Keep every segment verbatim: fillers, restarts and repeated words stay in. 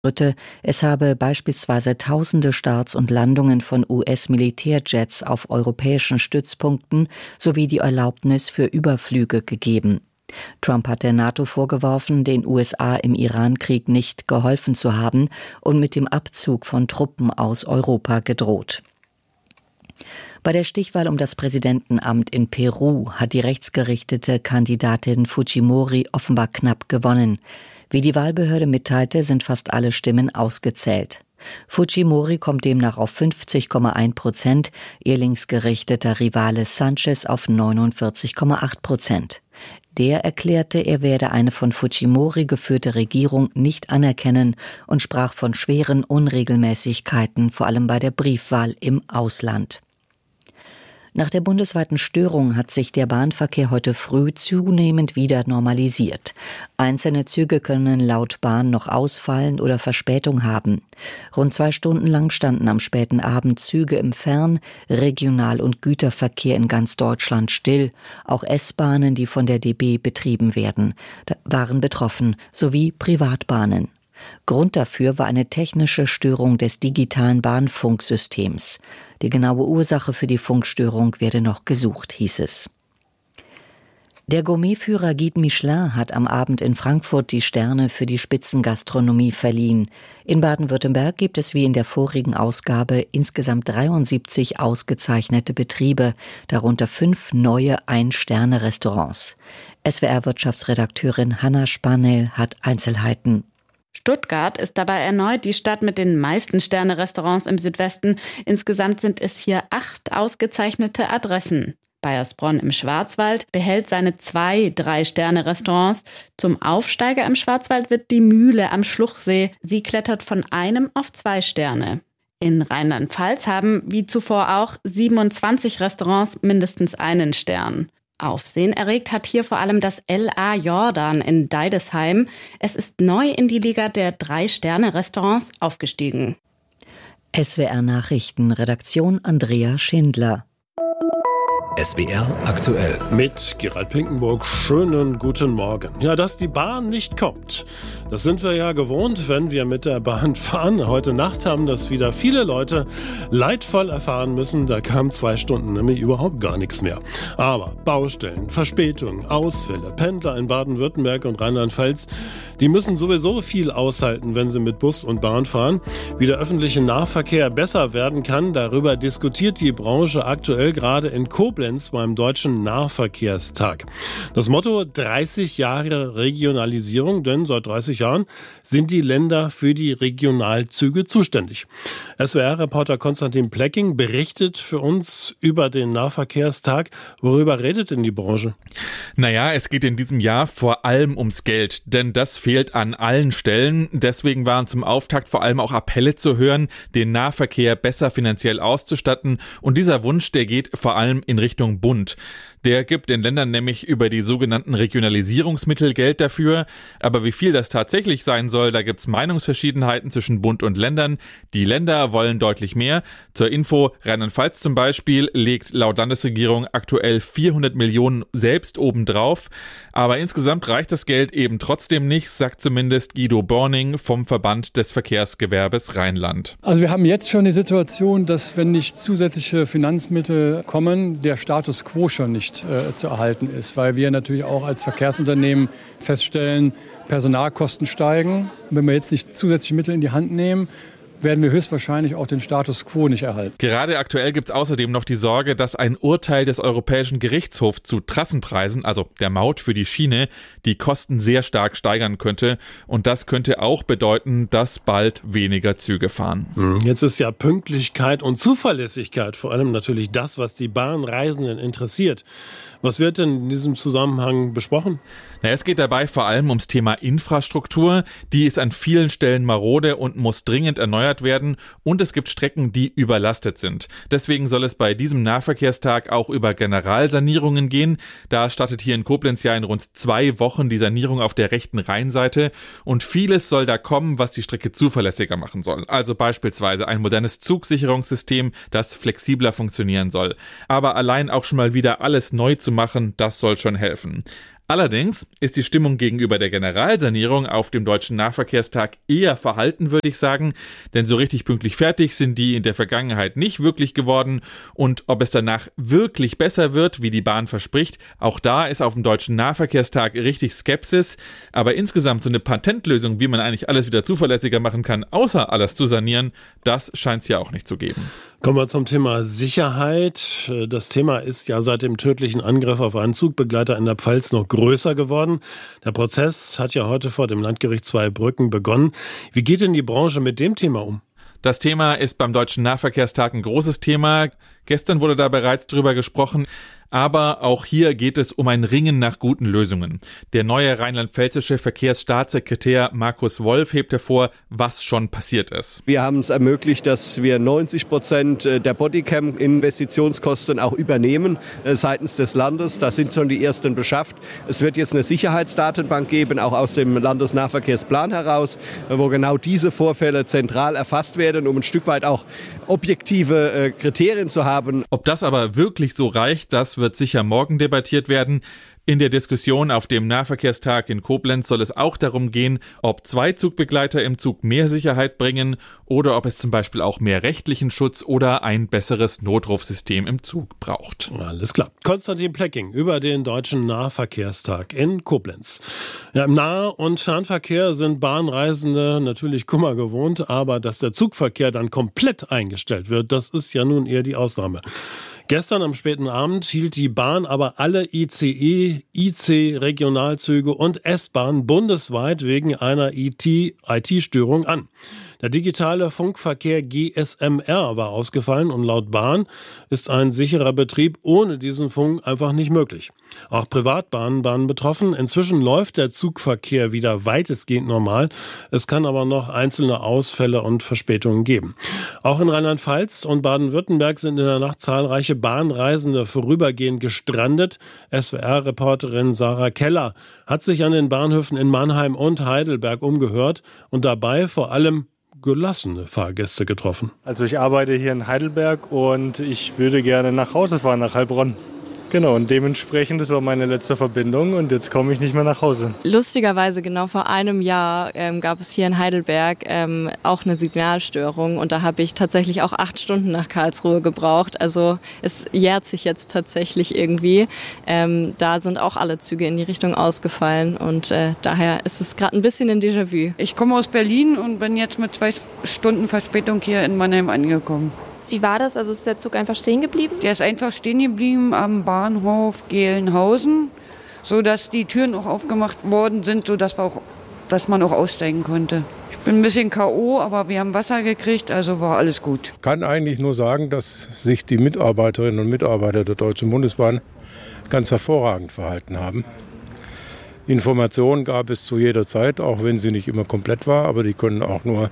Es habe beispielsweise tausende Starts und Landungen von U S-Militärjets auf europäischen Stützpunkten sowie die Erlaubnis für Überflüge gegeben. Trump hat der NATO vorgeworfen, den U S A im Iran-Krieg nicht geholfen zu haben und mit dem Abzug von Truppen aus Europa gedroht. Bei der Stichwahl um das Präsidentenamt in Peru hat die rechtsgerichtete Kandidatin Fujimori offenbar knapp gewonnen. Wie die Wahlbehörde mitteilte, sind fast alle Stimmen ausgezählt. Fujimori kommt demnach auf fünfzig Komma eins Prozent, ihr linksgerichteter Rivale Sanchez auf neunundvierzig Komma acht Prozent. Der erklärte, er werde eine von Fujimori geführte Regierung nicht anerkennen und sprach von schweren Unregelmäßigkeiten, vor allem bei der Briefwahl im Ausland. Nach der bundesweiten Störung hat sich der Bahnverkehr heute früh zunehmend wieder normalisiert. Einzelne Züge können laut Bahn noch ausfallen oder Verspätung haben. Rund zwei Stunden lang standen am späten Abend Züge im Fern-, Regional- und Güterverkehr in ganz Deutschland still. Auch S-Bahnen, die von der D B betrieben werden, waren betroffen, sowie Privatbahnen. Grund dafür war eine technische Störung des digitalen Bahnfunksystems. Die genaue Ursache für die Funkstörung werde noch gesucht, hieß es. Der Gourmetführer Guide Michelin hat am Abend in Frankfurt die Sterne für die Spitzengastronomie verliehen. In Baden-Württemberg gibt es wie in der vorigen Ausgabe insgesamt dreiundsiebzig ausgezeichnete Betriebe, darunter fünf neue Ein-Sterne-Restaurants. S W R-Wirtschaftsredakteurin Hanna Spanel hat Einzelheiten. Stuttgart ist dabei erneut die Stadt mit den meisten Sterne-Restaurants im Südwesten. Insgesamt sind es hier acht ausgezeichnete Adressen. Baiersbronn im Schwarzwald behält seine zwei Drei-Sterne-Restaurants. Zum Aufsteiger im Schwarzwald wird die Mühle am Schluchsee. Sie klettert von einem auf zwei Sterne. In Rheinland-Pfalz haben, wie zuvor auch, siebenundzwanzig Restaurants mindestens einen Stern. Aufsehen erregt hat hier vor allem das L A Jordan in Deidesheim. Es ist neu in die Liga der Drei-Sterne-Restaurants aufgestiegen. S W R Nachrichten, Redaktion Andrea Schindler. S W R aktuell. Mit Gerald Pinkenburg, schönen guten Morgen. Ja, dass die Bahn nicht kommt, das sind wir ja gewohnt, wenn wir mit der Bahn fahren. Heute Nacht haben das wieder viele Leute leidvoll erfahren müssen. Da kamen zwei Stunden nämlich überhaupt gar nichts mehr. Aber Baustellen, Verspätungen, Ausfälle, Pendler in Baden-Württemberg und Rheinland-Pfalz, die müssen sowieso viel aushalten, wenn sie mit Bus und Bahn fahren. Wie der öffentliche Nahverkehr besser werden kann, darüber diskutiert die Branche aktuell gerade in Koblenz beim Deutschen Nahverkehrstag. Das Motto dreißig Jahre Regionalisierung, denn seit dreißig Jahren sind die Länder für die Regionalzüge zuständig. S W R-Reporter Konstantin Plecking berichtet für uns über den Nahverkehrstag. Worüber redet denn die Branche? Naja, es geht in diesem Jahr vor allem ums Geld, denn das fehlt an allen Stellen. Deswegen waren zum Auftakt vor allem auch Appelle zu hören, den Nahverkehr besser finanziell auszustatten. Und dieser Wunsch, der geht vor allem in Richtung Bund. Der gibt den Ländern nämlich über die sogenannten Regionalisierungsmittel Geld dafür. Aber wie viel das tatsächlich sein soll, da gibt's Meinungsverschiedenheiten zwischen Bund und Ländern. Die Länder wollen deutlich mehr. Zur Info, Rheinland-Pfalz zum Beispiel legt laut Landesregierung aktuell vierhundert Millionen selbst obendrauf. Aber insgesamt reicht das Geld eben trotzdem nicht, sagt zumindest Guido Borning vom Verband des Verkehrsgewerbes Rheinland. Also wir haben jetzt schon die Situation, dass wenn nicht zusätzliche Finanzmittel kommen, der Status quo schon nicht äh, zu erhalten ist, weil wir natürlich auch als Verkehrsunternehmen feststellen, Personalkosten steigen. Wenn wir jetzt nicht zusätzliche Mittel in die Hand nehmen, werden wir höchstwahrscheinlich auch den Status quo nicht erhalten. Gerade aktuell gibt es außerdem noch die Sorge, dass ein Urteil des Europäischen Gerichtshofs zu Trassenpreisen, also der Maut für die Schiene, die Kosten sehr stark steigern könnte. Und das könnte auch bedeuten, dass bald weniger Züge fahren. Jetzt ist ja Pünktlichkeit und Zuverlässigkeit vor allem natürlich das, was die Bahnreisenden interessiert. Was wird denn in diesem Zusammenhang besprochen? Na, es geht dabei vor allem ums Thema Infrastruktur. Die ist an vielen Stellen marode und muss dringend erneuert werden. Und es gibt Strecken, die überlastet sind. Deswegen soll es bei diesem Nahverkehrstag auch über Generalsanierungen gehen. Da startet hier in Koblenz ja in rund zwei Wochen die Sanierung auf der rechten Rheinseite. Und vieles soll da kommen, was die Strecke zuverlässiger machen soll. Also beispielsweise ein modernes Zugsicherungssystem, das flexibler funktionieren soll. Aber allein auch schon mal wieder alles neu zu machen, das soll schon helfen. Allerdings ist die Stimmung gegenüber der Generalsanierung auf dem Deutschen Nahverkehrstag eher verhalten, würde ich sagen, denn so richtig pünktlich fertig sind die in der Vergangenheit nicht wirklich geworden und ob es danach wirklich besser wird, wie die Bahn verspricht, auch da ist auf dem Deutschen Nahverkehrstag richtig Skepsis, aber insgesamt so eine Patentlösung, wie man eigentlich alles wieder zuverlässiger machen kann, außer alles zu sanieren, das scheint es ja auch nicht zu geben. Kommen wir zum Thema Sicherheit. Das Thema ist ja seit dem tödlichen Angriff auf einen Zugbegleiter in der Pfalz noch größer geworden. Der Prozess hat ja heute vor dem Landgericht Zweibrücken begonnen. Wie geht denn die Branche mit dem Thema um? Das Thema ist beim Deutschen Nahverkehrstag ein großes Thema. Gestern wurde da bereits drüber gesprochen. Aber auch hier geht es um ein Ringen nach guten Lösungen. Der neue rheinland-pfälzische Verkehrsstaatssekretär Markus Wolf hebt hervor, was schon passiert ist. Wir haben es ermöglicht, dass wir neunzig Prozent der Bodycam-Investitionskosten auch übernehmen äh, seitens des Landes. Da sind schon die ersten beschafft. Es wird jetzt eine Sicherheitsdatenbank geben, auch aus dem Landesnahverkehrsplan heraus, äh, wo genau diese Vorfälle zentral erfasst werden, um ein Stück weit auch objektive äh, Kriterien zu haben. Ob das aber wirklich so reicht, das wird sicher morgen debattiert werden. In der Diskussion auf dem Nahverkehrstag in Koblenz soll es auch darum gehen, ob zwei Zugbegleiter im Zug mehr Sicherheit bringen oder ob es zum Beispiel auch mehr rechtlichen Schutz oder ein besseres Notrufsystem im Zug braucht. Alles klar. Konstantin Plecking über den Deutschen Nahverkehrstag in Koblenz. Ja, im Nah- und Fernverkehr sind Bahnreisende natürlich Kummer gewohnt, aber dass der Zugverkehr dann komplett eingestellt wird, das ist ja nun eher die Ausnahme. Gestern am späten Abend hielt die Bahn aber alle I C E, I C-Regionalzüge und S-Bahn bundesweit wegen einer I T-Störung an. Der digitale Funkverkehr G S M R war ausgefallen und laut Bahn ist ein sicherer Betrieb ohne diesen Funk einfach nicht möglich. Auch Privatbahnen waren betroffen. Inzwischen läuft der Zugverkehr wieder weitestgehend normal. Es kann aber noch einzelne Ausfälle und Verspätungen geben. Auch in Rheinland-Pfalz und Baden-Württemberg sind in der Nacht zahlreiche Bahnreisende vorübergehend gestrandet. S W R-Reporterin Sarah Keller hat sich an den Bahnhöfen in Mannheim und Heidelberg umgehört und dabei vor allem gelassene Fahrgäste getroffen. Also ich arbeite hier in Heidelberg und ich würde gerne nach Hause fahren, nach Heilbronn. Genau, und dementsprechend, das war meine letzte Verbindung und jetzt komme ich nicht mehr nach Hause. Lustigerweise, genau vor einem Jahr ähm, gab es hier in Heidelberg ähm, auch eine Signalstörung und da habe ich tatsächlich auch acht Stunden nach Karlsruhe gebraucht. Also es jährt sich jetzt tatsächlich irgendwie. Ähm, da sind auch alle Züge in die Richtung ausgefallen und äh, daher ist es gerade ein bisschen ein Déjà-vu. Ich komme aus Berlin und bin jetzt mit zwei Stunden Verspätung hier in Mannheim angekommen. Wie war das? Also ist der Zug einfach stehen geblieben? Der ist einfach stehen geblieben am Bahnhof Gelnhausen, sodass die Türen auch aufgemacht worden sind, sodass wir auch, dass man auch aussteigen konnte. Ich bin ein bisschen K O, aber wir haben Wasser gekriegt, also war alles gut. Ich kann eigentlich nur sagen, dass sich die Mitarbeiterinnen und Mitarbeiter der Deutschen Bundesbahn ganz hervorragend verhalten haben. Informationen gab es zu jeder Zeit, auch wenn sie nicht immer komplett war, aber die können auch nur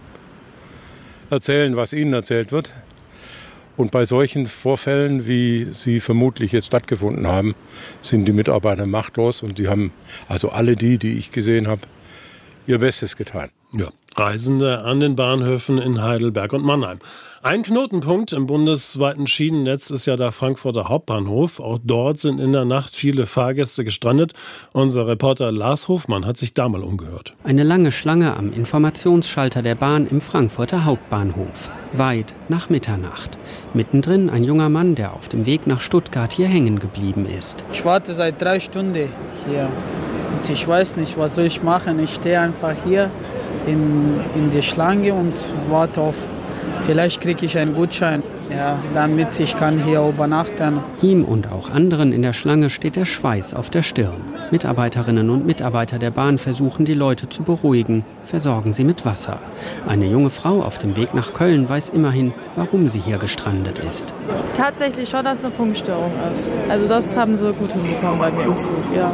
erzählen, was ihnen erzählt wird. Und bei solchen Vorfällen, wie sie vermutlich jetzt stattgefunden haben, sind die Mitarbeiter machtlos und die haben, also alle die, die ich gesehen habe, ihr Bestes getan. Ja, Reisende an den Bahnhöfen in Heidelberg und Mannheim. Ein Knotenpunkt im bundesweiten Schienennetz ist ja der Frankfurter Hauptbahnhof. Auch dort sind in der Nacht viele Fahrgäste gestrandet. Unser Reporter Lars Hofmann hat sich da mal umgehört. Eine lange Schlange am Informationsschalter der Bahn im Frankfurter Hauptbahnhof. Weit nach Mitternacht. Mittendrin ein junger Mann, der auf dem Weg nach Stuttgart hier hängen geblieben ist. Ich warte seit drei Stunden hier. Und ich weiß nicht, was soll ich machen. Ich stehe einfach hier in, in der Schlange und warte auf, vielleicht kriege ich einen Gutschein, ja, damit ich kann hier übernachten. Ihm und auch anderen in der Schlange steht der Schweiß auf der Stirn. Mitarbeiterinnen und Mitarbeiter der Bahn versuchen, die Leute zu beruhigen, versorgen sie mit Wasser. Eine junge Frau auf dem Weg nach Köln weiß immerhin, warum sie hier gestrandet ist. Tatsächlich schon, dass es eine Funkstörung ist. Also das haben sie gut hinbekommen bei mir im Zug, ja.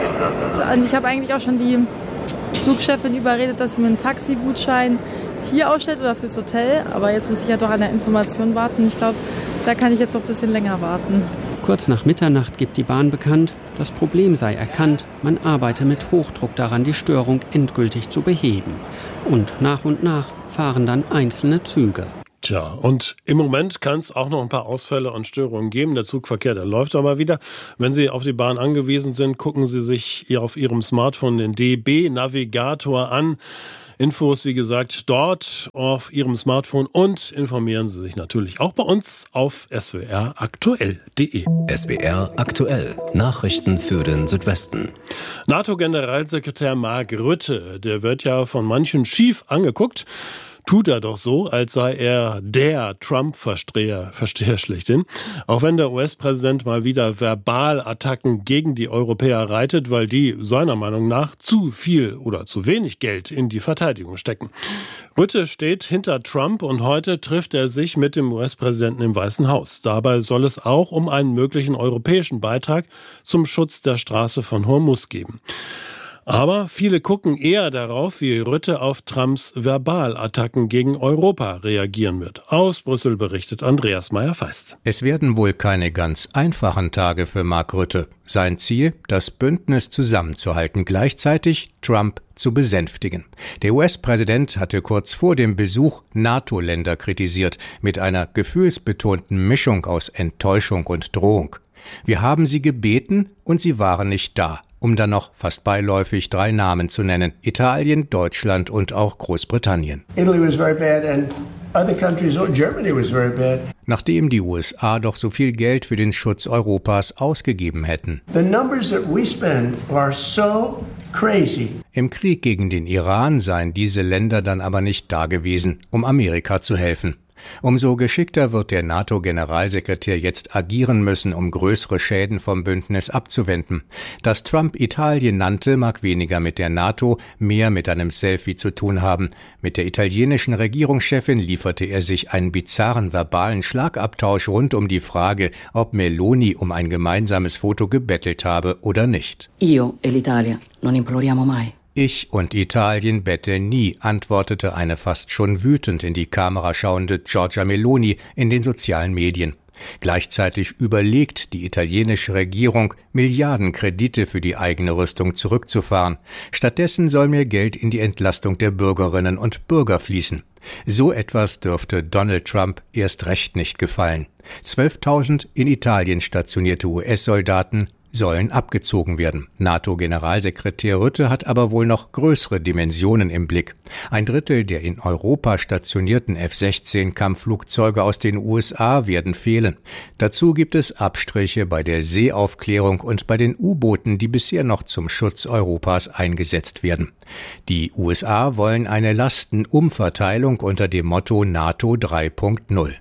Und ich habe eigentlich auch schon die Zugchefin überredet, dass sie mir einen Taxigutschein hier ausstellt oder fürs Hotel. Aber jetzt muss ich ja doch an der Information warten. Ich glaube, da kann ich jetzt noch ein bisschen länger warten. Kurz nach Mitternacht gibt die Bahn bekannt, das Problem sei erkannt. Man arbeite mit Hochdruck daran, die Störung endgültig zu beheben. Und nach und nach fahren dann einzelne Züge. Tja. Tja, und im Moment kann es auch noch ein paar Ausfälle und Störungen geben. Der Zugverkehr, der läuft aber wieder. Wenn Sie auf die Bahn angewiesen sind, gucken Sie sich hier auf Ihrem Smartphone den D B-Navigator an. Infos, wie gesagt, dort auf Ihrem Smartphone und informieren Sie sich natürlich auch bei uns auf s w r aktuell punkt d e. S W R aktuell. Nachrichten für den Südwesten. NATO-Generalsekretär Mark Rutte, der wird ja von manchen schief angeguckt. Tut er doch so, als sei er der Trump-Versteher Versteher schlechthin. Auch wenn der U S-Präsident mal wieder Verbalattacken gegen die Europäer reitet, weil die seiner Meinung nach zu viel oder zu wenig Geld in die Verteidigung stecken. Rutte steht hinter Trump und heute trifft er sich mit dem U S-Präsidenten im Weißen Haus. Dabei soll es auch um einen möglichen europäischen Beitrag zum Schutz der Straße von Hormuz gehen. Aber viele gucken eher darauf, wie Rutte auf Trumps Verbalattacken gegen Europa reagieren wird. Aus Brüssel berichtet Andreas Meyer-Feist. Es werden wohl keine ganz einfachen Tage für Mark Rutte. Sein Ziel, das Bündnis zusammenzuhalten, gleichzeitig Trump zu besänftigen. Der U S-Präsident hatte kurz vor dem Besuch NATO-Länder kritisiert, mit einer gefühlsbetonten Mischung aus Enttäuschung und Drohung. Wir haben sie gebeten und sie waren nicht da, um dann noch fast beiläufig drei Namen zu nennen: Italien, Deutschland und auch Großbritannien. Italy was very bad and other countries, oh, Germany was very bad. Nachdem die U S A doch so viel Geld für den Schutz Europas ausgegeben hätten. The numbers that we spend are so crazy. Im Krieg gegen den Iran seien diese Länder dann aber nicht da gewesen, um Amerika zu helfen. Umso geschickter wird der NATO-Generalsekretär jetzt agieren müssen, um größere Schäden vom Bündnis abzuwenden. Dass Trump Italien nannte, mag weniger mit der NATO, mehr mit einem Selfie zu tun haben. Mit der italienischen Regierungschefin lieferte er sich einen bizarren verbalen Schlagabtausch rund um die Frage, ob Meloni um ein gemeinsames Foto gebettelt habe oder nicht. Io e l'Italia non imploriamo mai. Ich und Italien betteln nie, antwortete eine fast schon wütend in die Kamera schauende Giorgia Meloni in den sozialen Medien. Gleichzeitig überlegt die italienische Regierung, Milliardenkredite für die eigene Rüstung zurückzufahren. Stattdessen soll mehr Geld in die Entlastung der Bürgerinnen und Bürger fließen. So etwas dürfte Donald Trump erst recht nicht gefallen. zwölftausend in Italien stationierte U S-Soldaten sollen abgezogen werden. NATO-Generalsekretär Rutte hat aber wohl noch größere Dimensionen im Blick. Ein Drittel der in Europa stationierten F sechzehn Kampfflugzeuge aus den U S A werden fehlen. Dazu gibt es Abstriche bei der Seeaufklärung und bei den U-Booten, die bisher noch zum Schutz Europas eingesetzt werden. Die U S A wollen eine Lastenumverteilung unter dem Motto NATO drei Punkt null.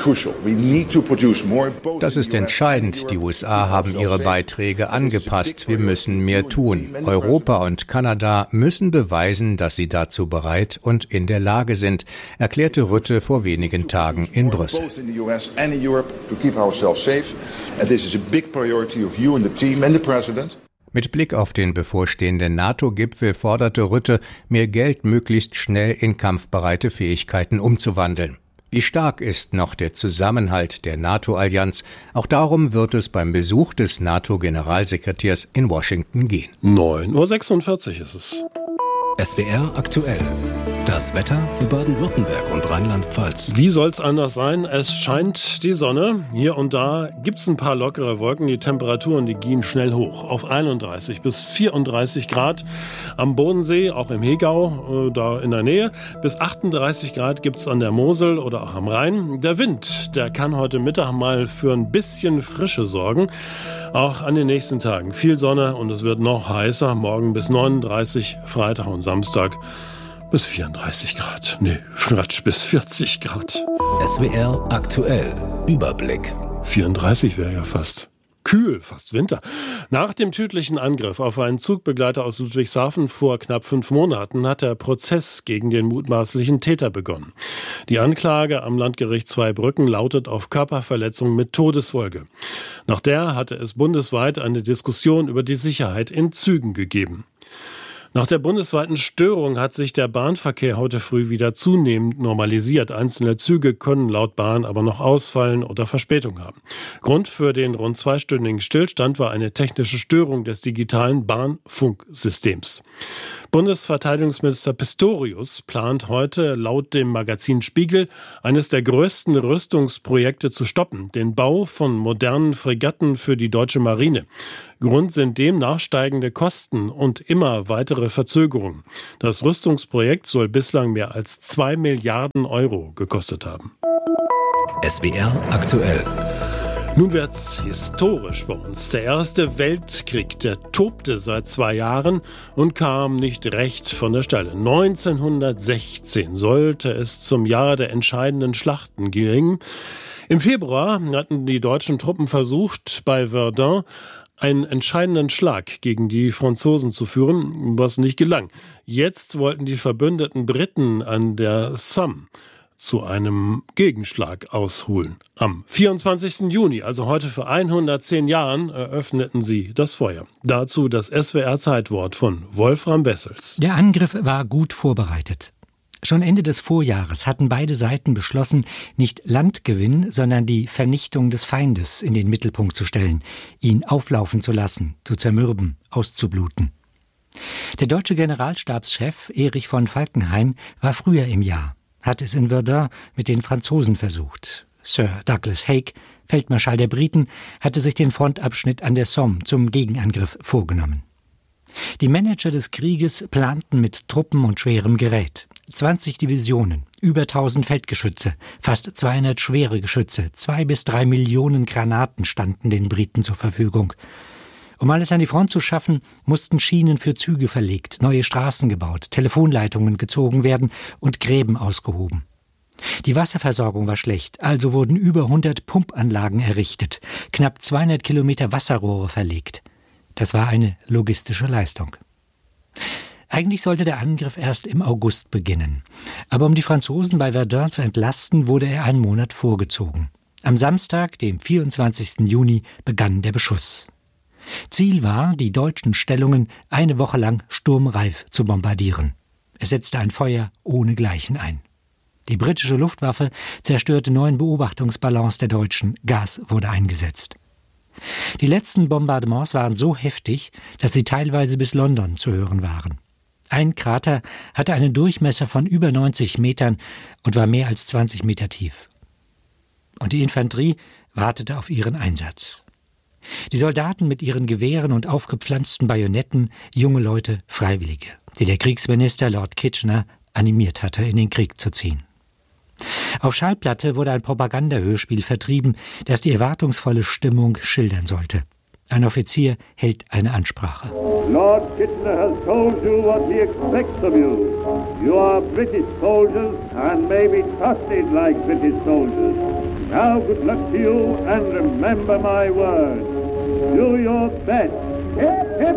Das ist entscheidend. Die U S A haben ihre Beiträge angepasst. Wir müssen mehr tun. Europa und Kanada müssen beweisen, dass sie dazu bereit und in der Lage sind, erklärte Rutte vor wenigen Tagen in Brüssel. Mit Blick auf den bevorstehenden NATO-Gipfel forderte Rutte, mehr Geld möglichst schnell in kampfbereite Fähigkeiten umzuwandeln. Wie stark ist noch der Zusammenhalt der NATO-Allianz? Auch darum wird es beim Besuch des NATO-Generalsekretärs in Washington gehen. neun Uhr sechsundvierzig ist es. S W R aktuell. Das Wetter für Baden-Württemberg und Rheinland-Pfalz. Wie soll's anders sein? Es scheint die Sonne. Hier und da gibt's ein paar lockere Wolken. Die Temperaturen, die gehen schnell hoch. Auf einunddreißig bis vierunddreißig Grad. Am Bodensee, auch im Hegau, äh, da in der Nähe. Bis achtunddreißig Grad gibt's an der Mosel oder auch am Rhein. Der Wind, der kann heute Mittag mal für ein bisschen Frische sorgen. Auch an den nächsten Tagen viel Sonne und es wird noch heißer. Morgen bis neununddreißig, Freitag und Samstag bis vierunddreißig Grad. Nee, Quatsch, bis vierzig Grad. S W R aktuell. Überblick. vierunddreißig wäre ja fast kühl, fast Winter. Nach dem tödlichen Angriff auf einen Zugbegleiter aus Ludwigshafen vor knapp fünf Monaten hat der Prozess gegen den mutmaßlichen Täter begonnen. Die Anklage am Landgericht Zweibrücken lautet auf Körperverletzung mit Todesfolge. Nach der hatte es bundesweit eine Diskussion über die Sicherheit in Zügen gegeben. Nach der bundesweiten Störung hat sich der Bahnverkehr heute früh wieder zunehmend normalisiert. Einzelne Züge können laut Bahn aber noch ausfallen oder Verspätung haben. Grund für den rund zweistündigen Stillstand war eine technische Störung des digitalen Bahnfunksystems. Bundesverteidigungsminister Pistorius plant heute laut dem Magazin Spiegel eines der größten Rüstungsprojekte zu stoppen, den Bau von modernen Fregatten für die deutsche Marine. Grund sind demnach steigende Kosten und immer weitere Verzögerungen. Das Rüstungsprojekt soll bislang mehr als zwei Milliarden Euro gekostet haben. S W R aktuell. Nun wird's historisch bei uns. Der Erste Weltkrieg, der tobte seit zwei Jahren und kam nicht recht von der Stelle. neunzehnhundertsechzehn sollte es zum Jahr der entscheidenden Schlachten gehen. Im Februar hatten die deutschen Truppen versucht, bei Verdun einen entscheidenden Schlag gegen die Franzosen zu führen, was nicht gelang. Jetzt wollten die verbündeten Briten an der Somme zu einem Gegenschlag ausholen. Am vierundzwanzigsten Juni, also heute vor hundertzehn Jahren, eröffneten sie das Feuer. Dazu das S W R-Zeitwort von Wolfram Wessels. Der Angriff war gut vorbereitet. Schon Ende des Vorjahres hatten beide Seiten beschlossen, nicht Landgewinn, sondern die Vernichtung des Feindes in den Mittelpunkt zu stellen, ihn auflaufen zu lassen, zu zermürben, auszubluten. Der deutsche Generalstabschef Erich von Falkenhayn war früher im Jahr, hat es in Verdun mit den Franzosen versucht. Sir Douglas Haig, Feldmarschall der Briten, hatte sich den Frontabschnitt an der Somme zum Gegenangriff vorgenommen. Die Manager des Krieges planten mit Truppen und schwerem Gerät. zwanzig Divisionen, über tausend Feldgeschütze, fast zweihundert schwere Geschütze, zwei bis drei Millionen Granaten standen den Briten zur Verfügung. Um alles an die Front zu schaffen, mussten Schienen für Züge verlegt, neue Straßen gebaut, Telefonleitungen gezogen werden und Gräben ausgehoben. Die Wasserversorgung war schlecht, also wurden über hundert Pumpanlagen errichtet, knapp zweihundert Kilometer Wasserrohre verlegt. Das war eine logistische Leistung. Eigentlich sollte der Angriff erst im August beginnen. Aber um die Franzosen bei Verdun zu entlasten, wurde er einen Monat vorgezogen. Am Samstag, dem vierundzwanzigsten Juni, begann der Beschuss. Ziel war, die deutschen Stellungen eine Woche lang sturmreif zu bombardieren. Es setzte ein Feuer ohnegleichen ein. Die britische Luftwaffe zerstörte neun Beobachtungsballons der Deutschen. Gas wurde eingesetzt. Die letzten Bombardements waren so heftig, dass sie teilweise bis London zu hören waren. Ein Krater hatte einen Durchmesser von über neunzig Metern und war mehr als zwanzig Meter tief. Und die Infanterie wartete auf ihren Einsatz. Die Soldaten mit ihren Gewehren und aufgepflanzten Bajonetten, junge Leute, Freiwillige, die der Kriegsminister Lord Kitchener animiert hatte, in den Krieg zu ziehen. Auf Schallplatte wurde ein Propagandahörspiel vertrieben, das die erwartungsvolle Stimmung schildern sollte. Ein Offizier hält eine Ansprache. Lord Kitchener has told you what he expects of you. You are British soldiers and may be trusted like British soldiers. Now good luck to you and remember my words. Do your best. Hip, hip.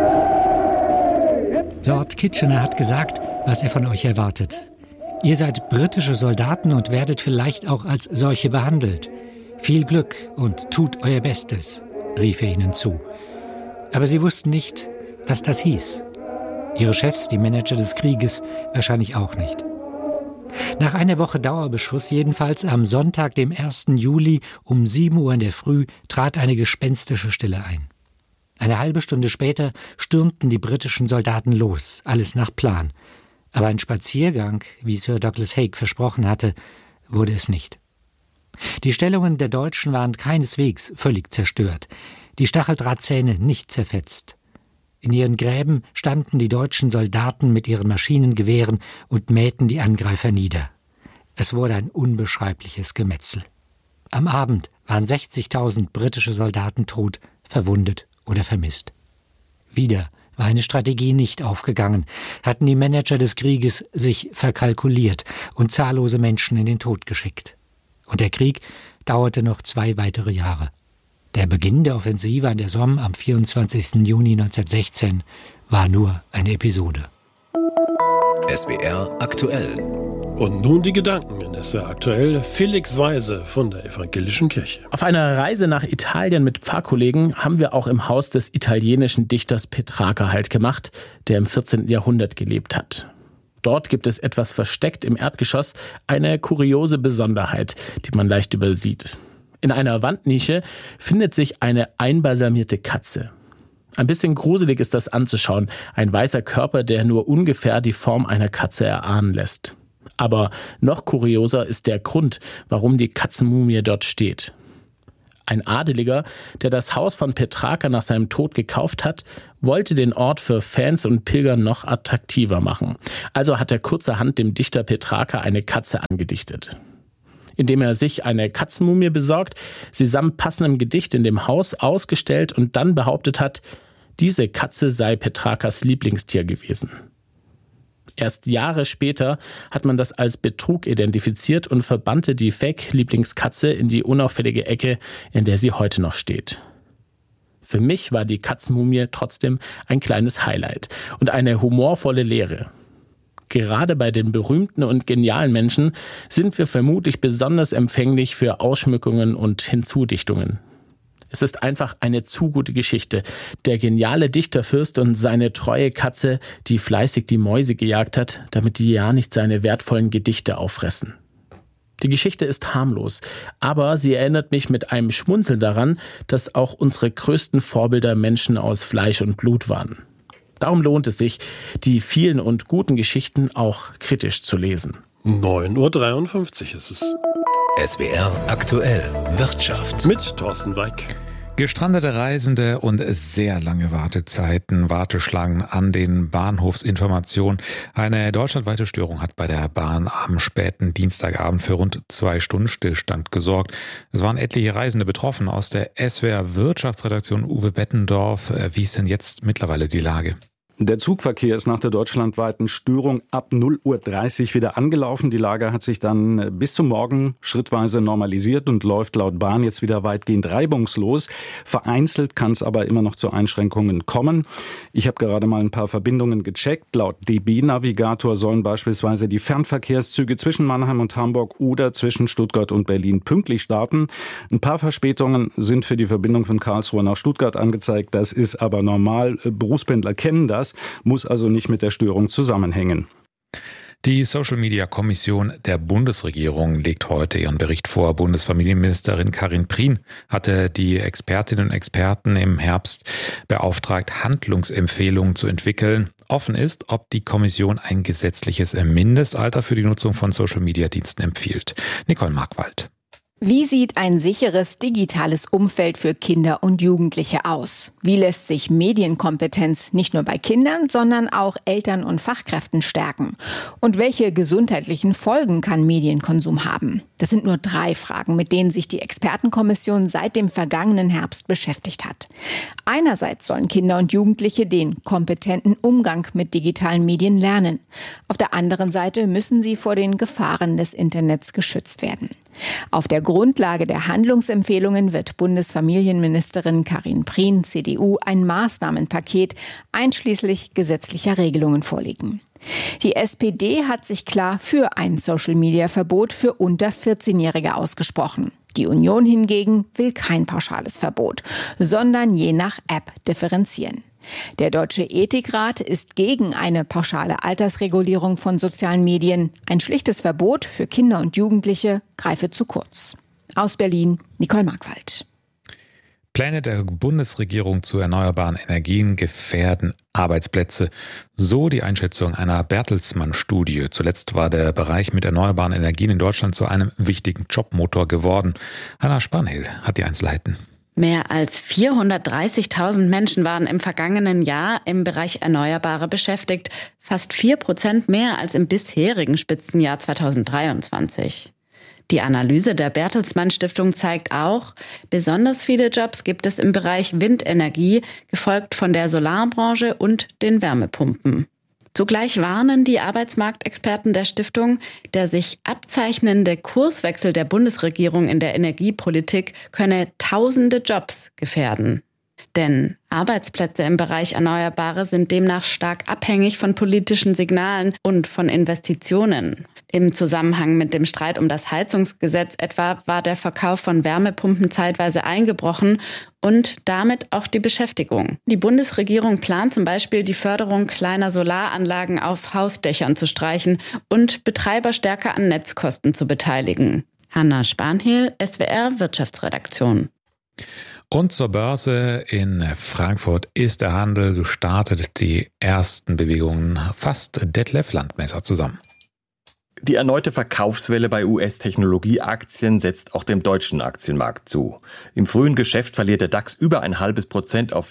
Lord Kitchener hat gesagt, was er von euch erwartet. Ihr seid britische Soldaten und werdet vielleicht auch als solche behandelt. Viel Glück und tut euer Bestes, rief er ihnen zu. Aber sie wussten nicht, was das hieß. Ihre Chefs, die Manager des Krieges, wahrscheinlich auch nicht. Nach einer Woche Dauerbeschuss, jedenfalls am Sonntag, dem ersten Juli um sieben Uhr in der Früh, trat eine gespenstische Stille ein. Eine halbe Stunde später stürmten die britischen Soldaten los, alles nach Plan. Aber ein Spaziergang, wie Sir Douglas Haig versprochen hatte, wurde es nicht. Die Stellungen der Deutschen waren keineswegs völlig zerstört, die Stacheldrahtzähne nicht zerfetzt. In ihren Gräben standen die deutschen Soldaten mit ihren Maschinengewehren und mähten die Angreifer nieder. Es wurde ein unbeschreibliches Gemetzel. Am Abend waren sechzigtausend britische Soldaten tot, verwundet oder vermisst. Wieder war eine Strategie nicht aufgegangen, hatten die Manager des Krieges sich verkalkuliert und zahllose Menschen in den Tod geschickt. Und der Krieg dauerte noch zwei weitere Jahre. Der Beginn der Offensive an der Somme am vierundzwanzigsten Juni neunzehnhundertsechzehn war nur eine Episode. S W R aktuell. Und nun die Gedanken in S W R aktuell. Felix Weise von der Evangelischen Kirche. Auf einer Reise nach Italien mit Pfarrkollegen haben wir auch im Haus des italienischen Dichters Petrarca Halt gemacht, der im vierzehnten Jahrhundert gelebt hat. Dort gibt es etwas versteckt im Erdgeschoss, eine kuriose Besonderheit, die man leicht übersieht. In einer Wandnische findet sich eine einbalsamierte Katze. Ein bisschen gruselig ist das anzuschauen, ein weißer Körper, der nur ungefähr die Form einer Katze erahnen lässt. Aber noch kurioser ist der Grund, warum die Katzenmumie dort steht. Ein Adeliger, der das Haus von Petrarca nach seinem Tod gekauft hat, wollte den Ort für Fans und Pilger noch attraktiver machen. Also hat er kurzerhand dem Dichter Petrarca eine Katze angedichtet. Indem er sich eine Katzenmumie besorgt, sie samt passendem Gedicht in dem Haus ausgestellt und dann behauptet hat, diese Katze sei Petrarcas Lieblingstier gewesen. Erst Jahre später hat man das als Betrug identifiziert und verbannte die Fake-Lieblingskatze in die unauffällige Ecke, in der sie heute noch steht. Für mich war die Katzenmumie trotzdem ein kleines Highlight und eine humorvolle Lehre. Gerade bei den berühmten und genialen Menschen sind wir vermutlich besonders empfänglich für Ausschmückungen und Hinzudichtungen. Es ist einfach eine zu gute Geschichte. Der geniale Dichterfürst und seine treue Katze, die fleißig die Mäuse gejagt hat, damit die ja nicht seine wertvollen Gedichte auffressen. Die Geschichte ist harmlos, aber sie erinnert mich mit einem Schmunzeln daran, dass auch unsere größten Vorbilder Menschen aus Fleisch und Blut waren. Darum lohnt es sich, die vielen und guten Geschichten auch kritisch zu lesen. neun Uhr dreiundfünfzig ist es. S W R aktuell Wirtschaft mit Thorsten Weik. Gestrandete Reisende und sehr lange Wartezeiten, Warteschlangen an den Bahnhofsinformationen. Eine deutschlandweite Störung hat bei der Bahn am späten Dienstagabend für rund zwei Stunden Stillstand gesorgt. Es waren etliche Reisende betroffen. Aus der S W R Wirtschaftsredaktion Uwe Bettendorf. Wie ist denn jetzt mittlerweile die Lage? Der Zugverkehr ist nach der deutschlandweiten Störung ab null Uhr dreißig wieder angelaufen. Die Lage hat sich dann bis zum Morgen schrittweise normalisiert und läuft laut Bahn jetzt wieder weitgehend reibungslos. Vereinzelt kann es aber immer noch zu Einschränkungen kommen. Ich habe gerade mal ein paar Verbindungen gecheckt. Laut D B-Navigator sollen beispielsweise die Fernverkehrszüge zwischen Mannheim und Hamburg oder zwischen Stuttgart und Berlin pünktlich starten. Ein paar Verspätungen sind für die Verbindung von Karlsruhe nach Stuttgart angezeigt. Das ist aber normal. Berufspendler kennen das. Muss also nicht mit der Störung zusammenhängen. Die Social-Media-Kommission der Bundesregierung legt heute ihren Bericht vor. Bundesfamilienministerin Karin Prien hatte die Expertinnen und Experten im Herbst beauftragt, Handlungsempfehlungen zu entwickeln. Offen ist, ob die Kommission ein gesetzliches Mindestalter für die Nutzung von Social-Media-Diensten empfiehlt. Nicole Markwald. Wie sieht ein sicheres digitales Umfeld für Kinder und Jugendliche aus? Wie lässt sich Medienkompetenz nicht nur bei Kindern, sondern auch Eltern und Fachkräften stärken? Und welche gesundheitlichen Folgen kann Medienkonsum haben? Das sind nur drei Fragen, mit denen sich die Expertenkommission seit dem vergangenen Herbst beschäftigt hat. Einerseits sollen Kinder und Jugendliche den kompetenten Umgang mit digitalen Medien lernen. Auf der anderen Seite müssen sie vor den Gefahren des Internets geschützt werden. Auf der Grundlage der Handlungsempfehlungen wird Bundesfamilienministerin Karin Prien, C D U, ein Maßnahmenpaket einschließlich gesetzlicher Regelungen vorlegen. Die S P D hat sich klar für ein Social-Media-Verbot für unter vierzehnjährige ausgesprochen. Die Union hingegen will kein pauschales Verbot, sondern je nach App differenzieren. Der Deutsche Ethikrat ist gegen eine pauschale Altersregulierung von sozialen Medien. Ein schlichtes Verbot für Kinder und Jugendliche greife zu kurz. Aus Berlin, Nicole Markwald. Pläne der Bundesregierung zu erneuerbaren Energien gefährden Arbeitsplätze. So die Einschätzung einer Bertelsmann-Studie. Zuletzt war der Bereich mit erneuerbaren Energien in Deutschland zu einem wichtigen Jobmotor geworden. Hanna Spanhill hat die Einzelheiten. Mehr als vierhundertdreißigtausend Menschen waren im vergangenen Jahr im Bereich Erneuerbare beschäftigt. Fast vier Prozent mehr als im bisherigen Spitzenjahr zweitausenddreiundzwanzig. Die Analyse der Bertelsmann Stiftung zeigt auch, besonders viele Jobs gibt es im Bereich Windenergie, gefolgt von der Solarbranche und den Wärmepumpen. Zugleich warnen die Arbeitsmarktexperten der Stiftung, der sich abzeichnende Kurswechsel der Bundesregierung in der Energiepolitik könne tausende Jobs gefährden. Denn Arbeitsplätze im Bereich Erneuerbare sind demnach stark abhängig von politischen Signalen und von Investitionen. Im Zusammenhang mit dem Streit um das Heizungsgesetz etwa war der Verkauf von Wärmepumpen zeitweise eingebrochen und damit auch die Beschäftigung. Die Bundesregierung plant zum Beispiel, die Förderung kleiner Solaranlagen auf Hausdächern zu streichen und Betreiber stärker an Netzkosten zu beteiligen. Hanna Spanhehl, S W R Wirtschaftsredaktion. Und zur Börse in Frankfurt ist der Handel gestartet. Die ersten Bewegungen fasst Detlef Landmesser zusammen. Die erneute Verkaufswelle bei U S-Technologieaktien setzt auch dem deutschen Aktienmarkt zu. Im frühen Geschäft verliert der DAX über ein halbes Prozent auf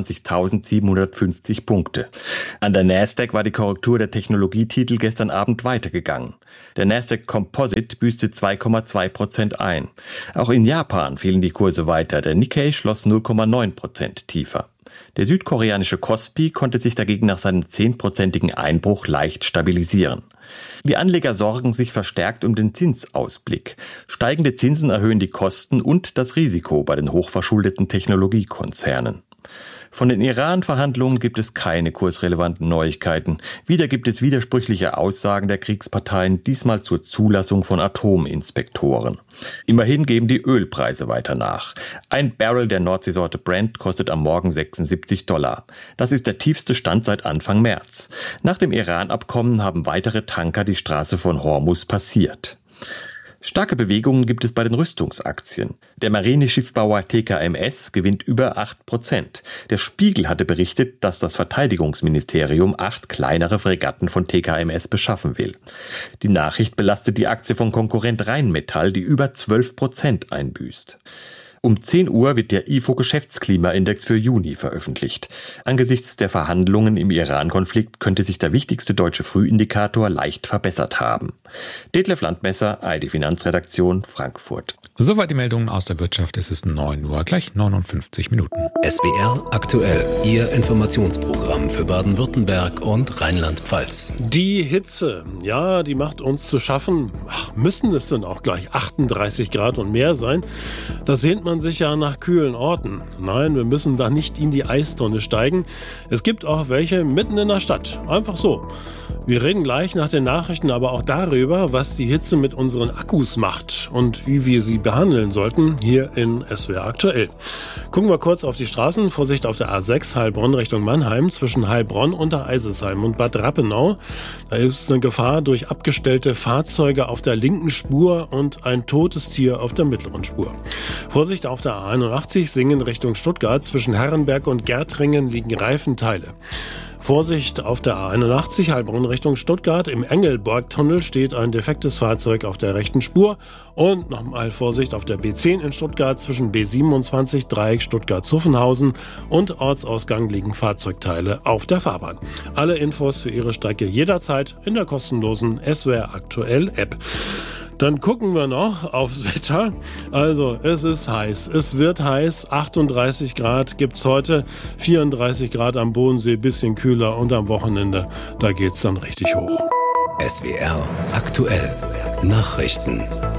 vierundzwanzigtausendsiebenhundertfünfzig Punkte. An der Nasdaq war die Korrektur der Technologietitel gestern Abend weitergegangen. Der Nasdaq Composite büßte zwei Komma zwei Prozent ein. Auch in Japan fielen die Kurse weiter. Der Nikkei schloss null Komma neun Prozent tiefer. Der südkoreanische Kospi konnte sich dagegen nach seinem zehnprozentigen Einbruch leicht stabilisieren. Die Anleger sorgen sich verstärkt um den Zinsausblick. Steigende Zinsen erhöhen die Kosten und das Risiko bei den hochverschuldeten Technologiekonzernen. Von den Iran-Verhandlungen gibt es keine kursrelevanten Neuigkeiten. Wieder gibt es widersprüchliche Aussagen der Kriegsparteien, diesmal zur Zulassung von Atominspektoren. Immerhin geben die Ölpreise weiter nach. Ein Barrel der Nordseesorte Brent kostet am Morgen sechsundsiebzig Dollar. Das ist der tiefste Stand seit Anfang März. Nach dem Iran-Abkommen haben weitere Tanker die Straße von Hormuz passiert. Starke Bewegungen gibt es bei den Rüstungsaktien. Der Marineschiffbauer T K M S gewinnt über acht Prozent. Der Spiegel hatte berichtet, dass das Verteidigungsministerium acht kleinere Fregatten von T K M S beschaffen will. Die Nachricht belastet die Aktie von Konkurrent Rheinmetall, die über zwölf Prozent einbüßt. Um zehn Uhr wird der I F O-Geschäftsklimaindex für Juni veröffentlicht. Angesichts der Verhandlungen im Iran-Konflikt könnte sich der wichtigste deutsche Frühindikator leicht verbessert haben. Detlef Landmesser, A R D Finanzredaktion, Frankfurt. Soweit die Meldungen aus der Wirtschaft. Es ist neun Uhr, gleich neunundfünfzig Minuten. S W R aktuell, Ihr Informationsprogramm für Baden-Württemberg und Rheinland-Pfalz. Die Hitze, ja, die macht uns zu schaffen. Ach, müssen es denn auch gleich achtunddreißig Grad und mehr sein? Da sehnt man sich ja nach kühlen Orten. Nein, wir müssen da nicht in die Eistonne steigen. Es gibt auch welche mitten in der Stadt. Einfach so. Wir reden gleich nach den Nachrichten aber auch darüber, was die Hitze mit unseren Akkus macht und wie wir sie behandeln sollten, hier in S W R aktuell. Gucken wir kurz auf die Straßen. Vorsicht auf der A sechs Heilbronn Richtung Mannheim zwischen Heilbronn, Untereisesheim und Bad Rappenau. Da ist eine Gefahr durch abgestellte Fahrzeuge auf der linken Spur und ein totes Tier auf der mittleren Spur. Vorsicht auf der A einundachtzig Singen Richtung Stuttgart zwischen Herrenberg und Gärtringen liegen Reifenteile. Vorsicht auf der A einundachtzig Heilbronn Richtung Stuttgart. Im Engelborg-Tunnel steht ein defektes Fahrzeug auf der rechten Spur. Und nochmal Vorsicht auf der B zehn in Stuttgart zwischen B siebenundzwanzig Dreieck Stuttgart-Zuffenhausen und Ortsausgang liegen Fahrzeugteile auf der Fahrbahn. Alle Infos für Ihre Strecke jederzeit in der kostenlosen S W R aktuell App. Dann gucken wir noch aufs Wetter. Also, es ist heiß. Es wird heiß. achtunddreißig Grad gibt's heute. vierunddreißig Grad am Bodensee, bisschen kühler. Und am Wochenende, da geht's dann richtig hoch. S W R aktuell. Nachrichten.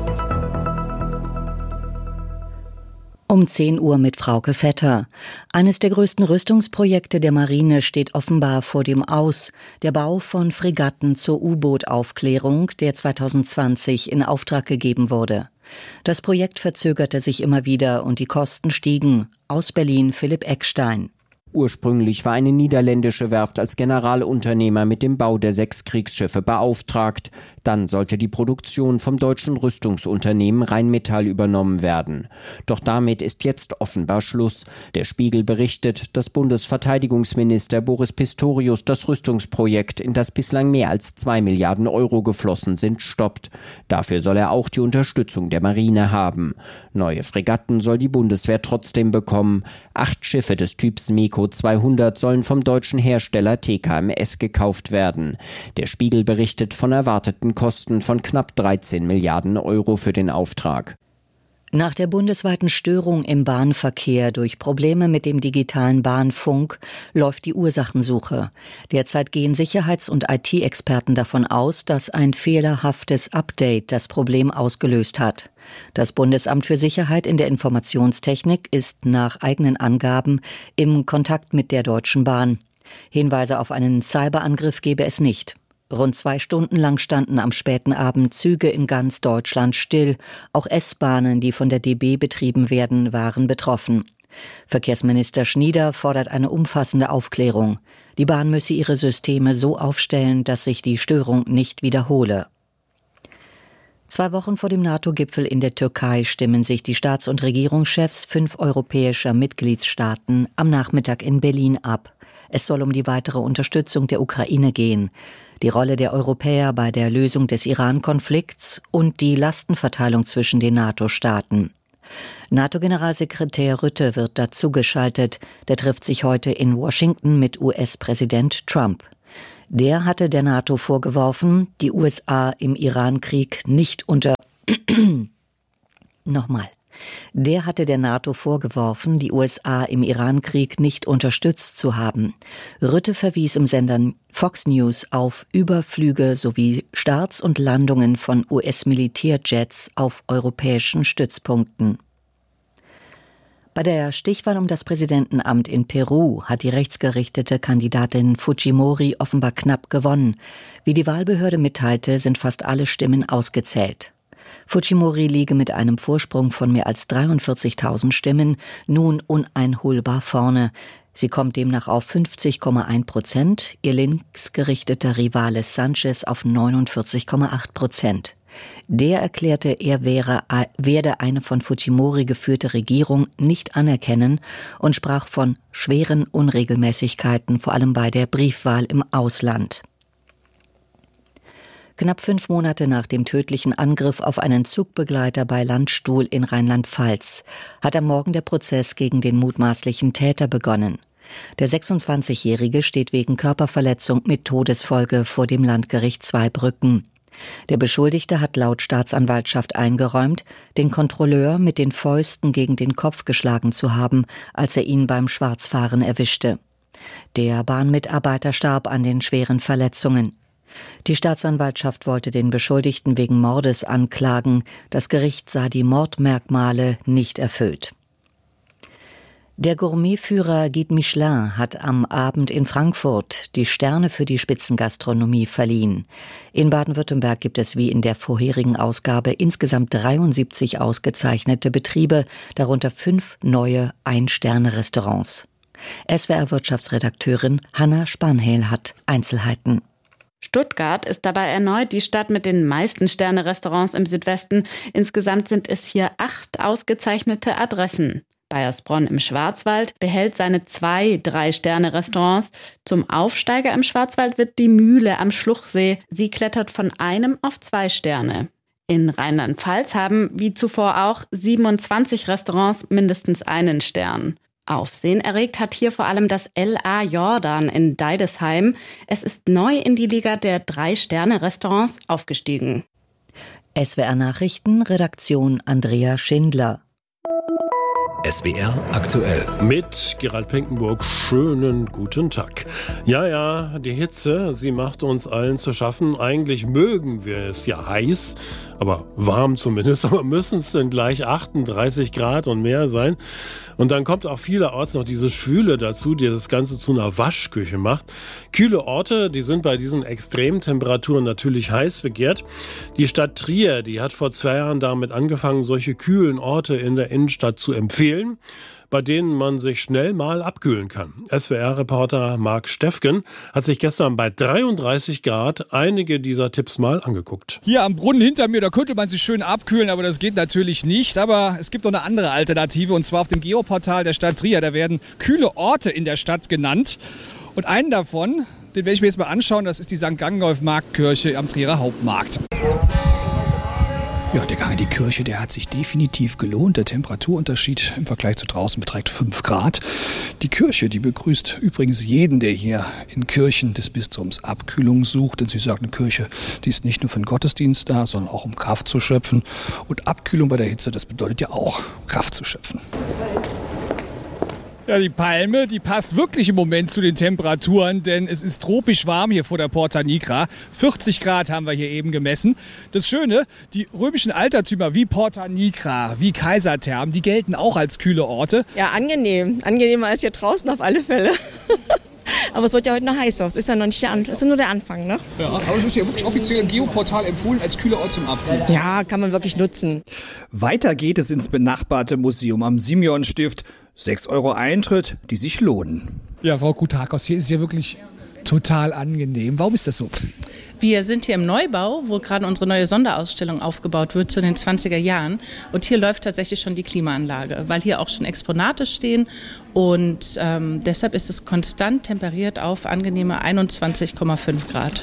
Um zehn Uhr mit Frauke Vetter. Eines der größten Rüstungsprojekte der Marine steht offenbar vor dem Aus. Der Bau von Fregatten zur U-Boot-Aufklärung, der zweitausendzwanzig in Auftrag gegeben wurde. Das Projekt verzögerte sich immer wieder und die Kosten stiegen. Aus Berlin Philipp Eckstein. Ursprünglich war eine niederländische Werft als Generalunternehmer mit dem Bau der sechs Kriegsschiffe beauftragt. Dann sollte die Produktion vom deutschen Rüstungsunternehmen Rheinmetall übernommen werden. Doch damit ist jetzt offenbar Schluss. Der Spiegel berichtet, dass Bundesverteidigungsminister Boris Pistorius das Rüstungsprojekt, in das bislang mehr als zwei Milliarden Euro geflossen sind, stoppt. Dafür soll er auch die Unterstützung der Marine haben. Neue Fregatten soll die Bundeswehr trotzdem bekommen. Acht Schiffe des Typs MEKO zweihundert sollen vom deutschen Hersteller T K M S gekauft werden. Der Spiegel berichtet von erwarteten Kosten von knapp dreizehn Milliarden Euro für den Auftrag. Nach der bundesweiten Störung im Bahnverkehr durch Probleme mit dem digitalen Bahnfunk läuft die Ursachensuche. Derzeit gehen Sicherheits- und I T-Experten davon aus, dass ein fehlerhaftes Update das Problem ausgelöst hat. Das Bundesamt für Sicherheit in der Informationstechnik ist nach eigenen Angaben im Kontakt mit der Deutschen Bahn. Hinweise auf einen Cyberangriff gebe es nicht. Rund zwei Stunden lang standen am späten Abend Züge in ganz Deutschland still. Auch S-Bahnen, die von der D B betrieben werden, waren betroffen. Verkehrsminister Schnieder fordert eine umfassende Aufklärung. Die Bahn müsse ihre Systeme so aufstellen, dass sich die Störung nicht wiederhole. Zwei Wochen vor dem NATO-Gipfel in der Türkei stimmen sich die Staats- und Regierungschefs fünf europäischer Mitgliedstaaten am Nachmittag in Berlin ab. Es soll um die weitere Unterstützung der Ukraine gehen, die Rolle der Europäer bei der Lösung des Iran-Konflikts und die Lastenverteilung zwischen den NATO-Staaten. NATO-Generalsekretär Rutte wird dazu geschaltet. Der trifft sich heute in Washington mit U S-Präsident Trump. Der hatte der NATO vorgeworfen, die U S A im Iran-Krieg nicht unter... Nochmal. Der hatte der NATO vorgeworfen, die U S A im Iran-Krieg nicht unterstützt zu haben. Rutte verwies im Sender Fox News auf Überflüge sowie Starts und Landungen von U S-Militärjets auf europäischen Stützpunkten. Bei der Stichwahl um das Präsidentenamt in Peru hat die rechtsgerichtete Kandidatin Fujimori offenbar knapp gewonnen. Wie die Wahlbehörde mitteilte, sind fast alle Stimmen ausgezählt. Fujimori liege mit einem Vorsprung von mehr als dreiundvierzigtausend Stimmen nun uneinholbar vorne. Sie kommt demnach auf fünfzig Komma eins Prozent, ihr linksgerichteter Rivale Sanchez auf neunundvierzig Komma acht Prozent. Der erklärte, er wäre, werde eine von Fujimori geführte Regierung nicht anerkennen und sprach von schweren Unregelmäßigkeiten, vor allem bei der Briefwahl im Ausland. Knapp fünf Monate nach dem tödlichen Angriff auf einen Zugbegleiter bei Landstuhl in Rheinland-Pfalz hat am Morgen der Prozess gegen den mutmaßlichen Täter begonnen. Der sechsundzwanzigjährige steht wegen Körperverletzung mit Todesfolge vor dem Landgericht Zweibrücken. Der Beschuldigte hat laut Staatsanwaltschaft eingeräumt, den Kontrolleur mit den Fäusten gegen den Kopf geschlagen zu haben, als er ihn beim Schwarzfahren erwischte. Der Bahnmitarbeiter starb an den schweren Verletzungen. Die Staatsanwaltschaft wollte den Beschuldigten wegen Mordes anklagen. Das Gericht sah die Mordmerkmale nicht erfüllt. Der Gourmetführer Guide Michelin hat am Abend in Frankfurt die Sterne für die Spitzengastronomie verliehen. In Baden-Württemberg gibt es wie in der vorherigen Ausgabe insgesamt dreiundsiebzig ausgezeichnete Betriebe, darunter fünf neue Ein-Sterne-Restaurants. S W R-Wirtschaftsredakteurin Hanna Spanhel hat Einzelheiten. Stuttgart ist dabei erneut die Stadt mit den meisten Sterne-Restaurants im Südwesten. Insgesamt sind es hier acht ausgezeichnete Adressen. Baiersbronn im Schwarzwald behält seine zwei Drei-Sterne-Restaurants. Zum Aufsteiger im Schwarzwald wird die Mühle am Schluchsee. Sie klettert von einem auf zwei Sterne. In Rheinland-Pfalz haben, wie zuvor auch, siebenundzwanzig Restaurants mindestens einen Stern. Aufsehen erregt hat hier vor allem das L A Jordan in Deidesheim. Es ist neu in die Liga der Drei-Sterne-Restaurants aufgestiegen. S W R-Nachrichten, Redaktion Andrea Schindler. S W R aktuell. Mit Gerald Pinkenburg, schönen guten Tag. Ja, ja, die Hitze, sie macht uns allen zu schaffen. Eigentlich mögen wir es ja heiß, aber warm zumindest. Aber müssen es denn gleich achtunddreißig Grad und mehr sein? Und dann kommt auch vielerorts noch diese Schwüle dazu, die das Ganze zu einer Waschküche macht. Kühle Orte, die sind bei diesen extremen Temperaturen natürlich heiß begehrt. Die Stadt Trier, die hat vor zwei Jahren damit angefangen, solche kühlen Orte in der Innenstadt zu empfehlen, bei denen man sich schnell mal abkühlen kann. S W R-Reporter Marc Steffgen hat sich gestern bei dreiunddreißig Grad einige dieser Tipps mal angeguckt. Hier am Brunnen hinter mir, da könnte man sich schön abkühlen, aber das geht natürlich nicht. Aber es gibt noch eine andere Alternative, und zwar auf dem Geoportal der Stadt Trier. Da werden kühle Orte in der Stadt genannt. Und einen davon, den werde ich mir jetzt mal anschauen, das ist die Sankt Gangolf Marktkirche am Trierer Hauptmarkt. Ja, der Gang in die Kirche, der hat sich definitiv gelohnt. Der Temperaturunterschied im Vergleich zu draußen beträgt fünf Grad. Die Kirche, die begrüßt übrigens jeden, der hier in Kirchen des Bistums Abkühlung sucht. Denn sie sagt, eine Kirche, die ist nicht nur für den Gottesdienst da, sondern auch um Kraft zu schöpfen. Und Abkühlung bei der Hitze, das bedeutet ja auch, Kraft zu schöpfen. Ja, die Palme, die passt wirklich im Moment zu den Temperaturen, denn es ist tropisch warm hier vor der Porta Nigra. vierzig Grad haben wir hier eben gemessen. Das Schöne, die römischen Altertümer wie Porta Nigra, wie Kaisertherm, die gelten auch als kühle Orte. Ja, angenehm. Angenehmer als hier draußen auf alle Fälle. Aber es wird ja heute noch heiß. Das ist ja noch nicht der, An- das ist nur der Anfang, ne? Ja, aber es ist ja wirklich offiziell im Geoportal empfohlen als kühler Ort zum Abkühlen. Ja, kann man wirklich nutzen. Weiter geht es ins benachbarte Museum am Simeonstift. sechs Euro Eintritt, die sich lohnen. Ja, Frau Kutakos, hier ist es ja wirklich total angenehm. Warum ist das so? Wir sind hier im Neubau, wo gerade unsere neue Sonderausstellung aufgebaut wird zu den zwanziger Jahren. Und hier läuft tatsächlich schon die Klimaanlage, weil hier auch schon Exponate stehen. Und ähm, deshalb ist es konstant temperiert auf angenehme einundzwanzig Komma fünf Grad.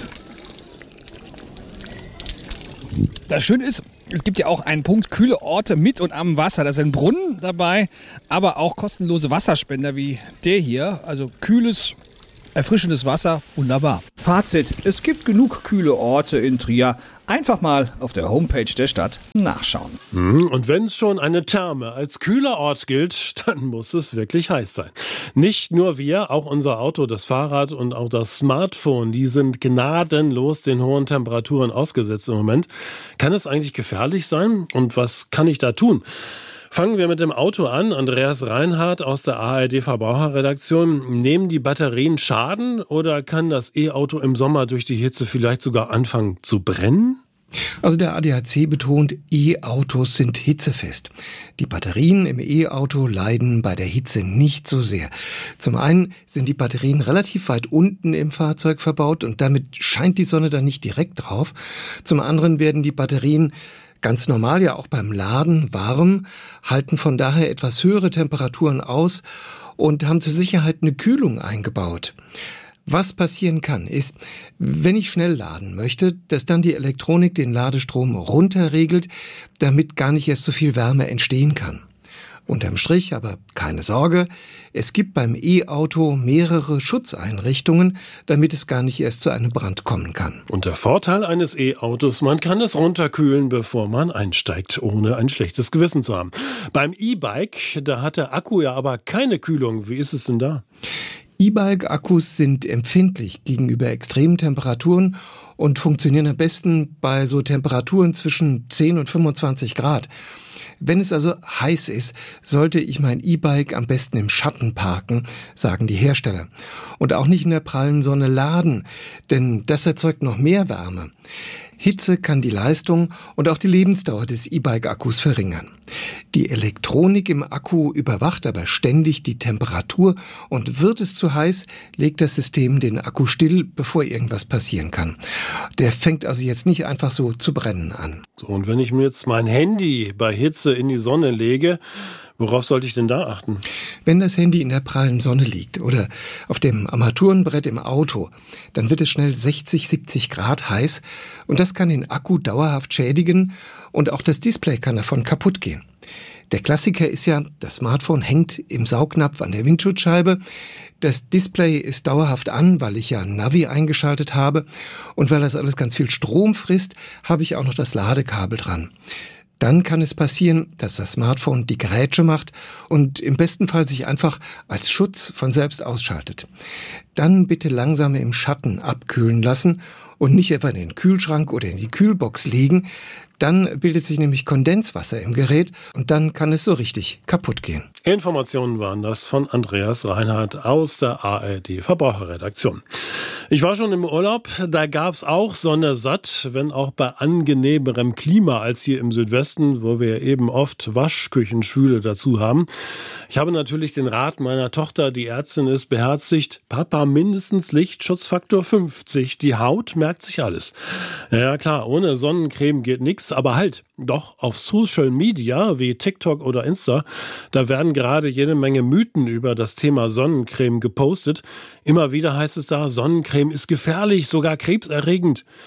Das Schöne ist, es gibt ja auch einen Punkt kühle Orte mit und am Wasser. Da sind Brunnen dabei, aber auch kostenlose Wasserspender wie der hier. Also kühles, erfrischendes Wasser, wunderbar. Fazit, es gibt genug kühle Orte in Trier. Einfach mal auf der Homepage der Stadt nachschauen. Und wenn es schon eine Therme als kühler Ort gilt, dann muss es wirklich heiß sein. Nicht nur wir, auch unser Auto, das Fahrrad und auch das Smartphone, die sind gnadenlos den hohen Temperaturen ausgesetzt im Moment. Kann es eigentlich gefährlich sein? Und was kann ich da tun? Fangen wir mit dem Auto an. Andreas Reinhardt aus der A R D-Verbraucherredaktion. Nehmen die Batterien Schaden oder kann das E-Auto im Sommer durch die Hitze vielleicht sogar anfangen zu brennen? Also der A D A C betont, E-Autos sind hitzefest. Die Batterien im E-Auto leiden bei der Hitze nicht so sehr. Zum einen sind die Batterien relativ weit unten im Fahrzeug verbaut und damit scheint die Sonne dann nicht direkt drauf. Zum anderen werden die Batterien ganz normal ja auch beim Laden warm, halten von daher etwas höhere Temperaturen aus und haben zur Sicherheit eine Kühlung eingebaut. Was passieren kann, ist, wenn ich schnell laden möchte, dass dann die Elektronik den Ladestrom runterregelt, damit gar nicht erst so viel Wärme entstehen kann. Unterm Strich aber keine Sorge, es gibt beim E-Auto mehrere Schutzeinrichtungen, damit es gar nicht erst zu einem Brand kommen kann. Und der Vorteil eines E-Autos, man kann es runterkühlen, bevor man einsteigt, ohne ein schlechtes Gewissen zu haben. Beim E-Bike, da hat der Akku ja aber keine Kühlung. Wie ist es denn da? E-Bike-Akkus sind empfindlich gegenüber extremen Temperaturen und funktionieren am besten bei so Temperaturen zwischen zehn und fünfundzwanzig Grad. Wenn es also heiß ist, sollte ich mein E-Bike am besten im Schatten parken, sagen die Hersteller. Und auch nicht in der prallen Sonne laden, denn das erzeugt noch mehr Wärme. Hitze kann die Leistung und auch die Lebensdauer des E-Bike-Akkus verringern. Die Elektronik im Akku überwacht aber ständig die Temperatur und wird es zu heiß, legt das System den Akku still, bevor irgendwas passieren kann. Der fängt also jetzt nicht einfach so zu brennen an. So, und wenn ich mir jetzt mein Handy bei Hitze in die Sonne lege, worauf sollte ich denn da achten? Wenn das Handy in der prallen Sonne liegt oder auf dem Armaturenbrett im Auto, dann wird es schnell sechzig, siebzig Grad heiß und das kann den Akku dauerhaft schädigen und auch das Display kann davon kaputt gehen. Der Klassiker ist ja, das Smartphone hängt im Saugnapf an der Windschutzscheibe. Das Display ist dauerhaft an, weil ich ja Navi eingeschaltet habe und weil das alles ganz viel Strom frisst, habe ich auch noch das Ladekabel dran. Dann kann es passieren, dass das Smartphone die Grätsche macht und im besten Fall sich einfach als Schutz von selbst ausschaltet. Dann bitte langsam im Schatten abkühlen lassen und nicht etwa in den Kühlschrank oder in die Kühlbox legen. Dann bildet sich nämlich Kondenswasser im Gerät und dann kann es so richtig kaputt gehen. Informationen waren das von Andreas Reinhardt aus der A R D-Verbraucherredaktion. Ich war schon im Urlaub, da gab's auch Sonne satt, wenn auch bei angenehmerem Klima als hier im Südwesten, wo wir eben oft Waschküchenschwüle dazu haben. Ich habe natürlich den Rat meiner Tochter, die Ärztin ist, beherzigt, Papa, mindestens Lichtschutzfaktor fünfzig, die Haut merkt sich alles. Ja klar, ohne Sonnencreme geht nichts, aber halt, doch auf Social Media wie TikTok oder Insta, da werden gerade jede Menge Mythen über das Thema Sonnencreme gepostet. Immer wieder heißt es da, Sonnencreme ist gefährlich, sogar krebserregend.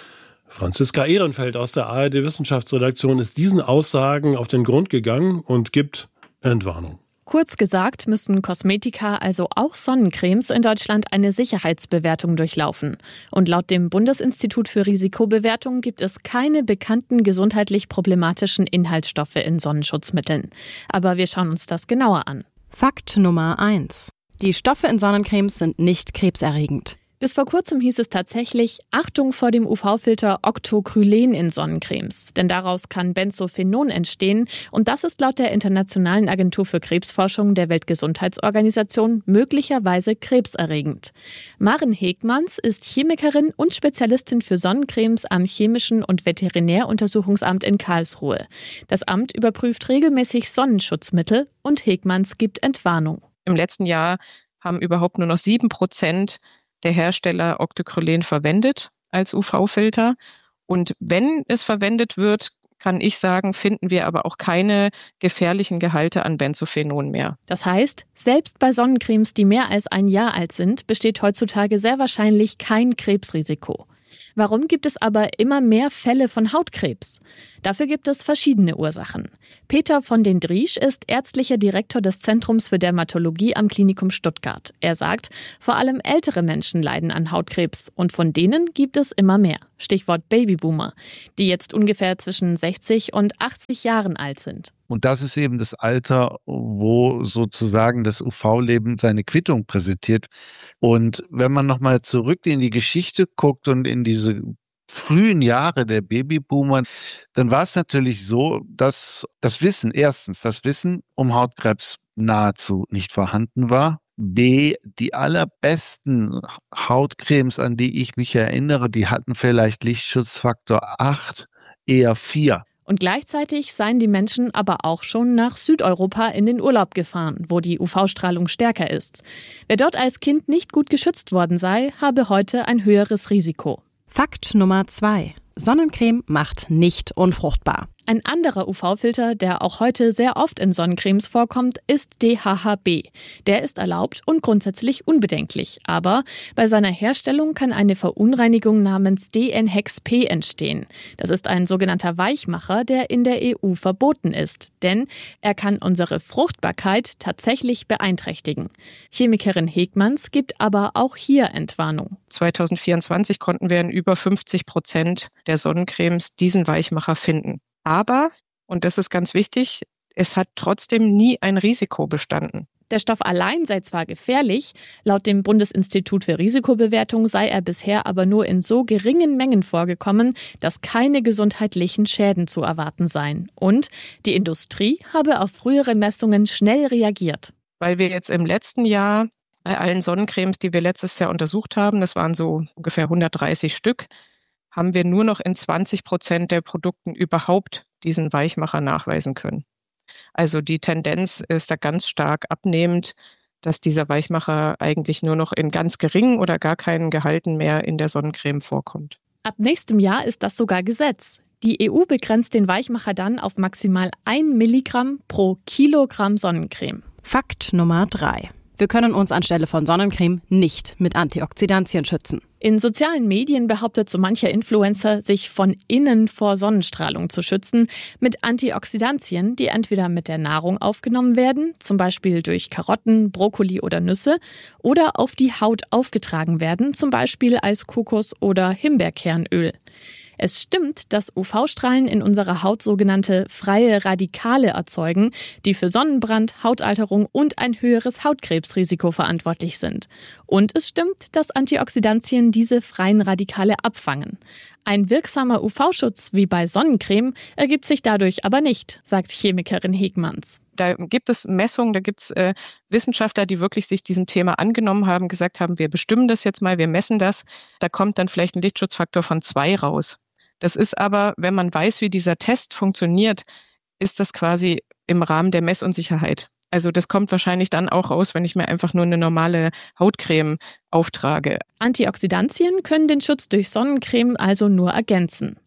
Franziska Ehrenfeld aus der A R D-Wissenschaftsredaktion ist diesen Aussagen auf den Grund gegangen und gibt Entwarnung. Kurz gesagt müssen Kosmetika, also auch Sonnencremes, in Deutschland eine Sicherheitsbewertung durchlaufen. Und laut dem Bundesinstitut für Risikobewertung gibt es keine bekannten gesundheitlich problematischen Inhaltsstoffe in Sonnenschutzmitteln. Aber wir schauen uns das genauer an. Fakt Nummer eins. Die Stoffe in Sonnencremes sind nicht krebserregend. Bis vor kurzem hieß es tatsächlich, Achtung vor dem U V-Filter Octocrylen in Sonnencremes. Denn daraus kann Benzophenon entstehen und das ist laut der Internationalen Agentur für Krebsforschung der Weltgesundheitsorganisation möglicherweise krebserregend. Maren Hegmanns ist Chemikerin und Spezialistin für Sonnencremes am Chemischen und Veterinäruntersuchungsamt in Karlsruhe. Das Amt überprüft regelmäßig Sonnenschutzmittel und Hegmanns gibt Entwarnung. Im letzten Jahr haben überhaupt nur noch sieben Prozent der Hersteller Octocrylen verwendet als U V-Filter. Und wenn es verwendet wird, kann ich sagen, finden wir aber auch keine gefährlichen Gehalte an Benzophenon mehr. Das heißt, selbst bei Sonnencremes, die mehr als ein Jahr alt sind, besteht heutzutage sehr wahrscheinlich kein Krebsrisiko. Warum gibt es aber immer mehr Fälle von Hautkrebs? Dafür gibt es verschiedene Ursachen. Peter von den Driesch ist ärztlicher Direktor des Zentrums für Dermatologie am Klinikum Stuttgart. Er sagt, vor allem ältere Menschen leiden an Hautkrebs und von denen gibt es immer mehr. Stichwort Babyboomer, die jetzt ungefähr zwischen sechzig und achtzig Jahren alt sind. Und das ist eben das Alter, wo sozusagen das U V-Leben seine Quittung präsentiert. Und wenn man nochmal zurück in die Geschichte guckt und in diese frühen Jahre der Babyboomer, dann war es natürlich so, dass das Wissen, erstens das Wissen um Hautkrebs nahezu nicht vorhanden war. B, die allerbesten Hautcremes, an die ich mich erinnere, die hatten vielleicht Lichtschutzfaktor acht, eher vier. Und gleichzeitig seien die Menschen aber auch schon nach Südeuropa in den Urlaub gefahren, wo die U V-Strahlung stärker ist. Wer dort als Kind nicht gut geschützt worden sei, habe heute ein höheres Risiko. Fakt Nummer zwei. Sonnencreme macht nicht unfruchtbar. Ein anderer U V-Filter, der auch heute sehr oft in Sonnencremes vorkommt, ist D H H B. Der ist erlaubt und grundsätzlich unbedenklich. Aber bei seiner Herstellung kann eine Verunreinigung namens D N Hex P entstehen. Das ist ein sogenannter Weichmacher, der in der E U verboten ist. Denn er kann unsere Fruchtbarkeit tatsächlich beeinträchtigen. Chemikerin Hegmanns gibt aber auch hier Entwarnung. zwanzig vierundzwanzig konnten wir in über fünfzig Prozent der Sonnencremes diesen Weichmacher finden. Aber, und das ist ganz wichtig, es hat trotzdem nie ein Risiko bestanden. Der Stoff allein sei zwar gefährlich, laut dem Bundesinstitut für Risikobewertung sei er bisher aber nur in so geringen Mengen vorgekommen, dass keine gesundheitlichen Schäden zu erwarten seien. Und die Industrie habe auf frühere Messungen schnell reagiert. Weil wir jetzt im letzten Jahr bei allen Sonnencremes, die wir letztes Jahr untersucht haben, das waren so ungefähr hundertdreißig Stück, haben wir nur noch in zwanzig Prozent der Produkten überhaupt diesen Weichmacher nachweisen können. Also die Tendenz ist da ganz stark abnehmend, dass dieser Weichmacher eigentlich nur noch in ganz geringen oder gar keinen Gehalten mehr in der Sonnencreme vorkommt. Ab nächstem Jahr ist das sogar Gesetz. Die E U begrenzt den Weichmacher dann auf maximal ein Milligramm pro Kilogramm Sonnencreme. Fakt Nummer drei. Wir können uns anstelle von Sonnencreme nicht mit Antioxidantien schützen. In sozialen Medien behauptet so mancher Influencer, sich von innen vor Sonnenstrahlung zu schützen, mit Antioxidantien, die entweder mit der Nahrung aufgenommen werden, zum Beispiel durch Karotten, Brokkoli oder Nüsse, oder auf die Haut aufgetragen werden, zum Beispiel als Kokos- oder Himbeerkernöl. Es stimmt, dass U V-Strahlen in unserer Haut sogenannte freie Radikale erzeugen, die für Sonnenbrand, Hautalterung und ein höheres Hautkrebsrisiko verantwortlich sind. Und es stimmt, dass Antioxidantien diese freien Radikale abfangen. Ein wirksamer U V-Schutz wie bei Sonnencreme ergibt sich dadurch aber nicht, sagt Chemikerin Hegmanns. Da gibt es Messungen, da gibt es äh, Wissenschaftler, die wirklich sich diesem Thema angenommen haben, gesagt haben, wir bestimmen das jetzt mal, wir messen das. Da kommt dann vielleicht ein Lichtschutzfaktor von zwei raus. Das ist aber, wenn man weiß, wie dieser Test funktioniert, ist das quasi im Rahmen der Messunsicherheit. Also das kommt wahrscheinlich dann auch raus, wenn ich mir einfach nur eine normale Hautcreme auftrage. Antioxidantien können den Schutz durch Sonnencreme also nur ergänzen.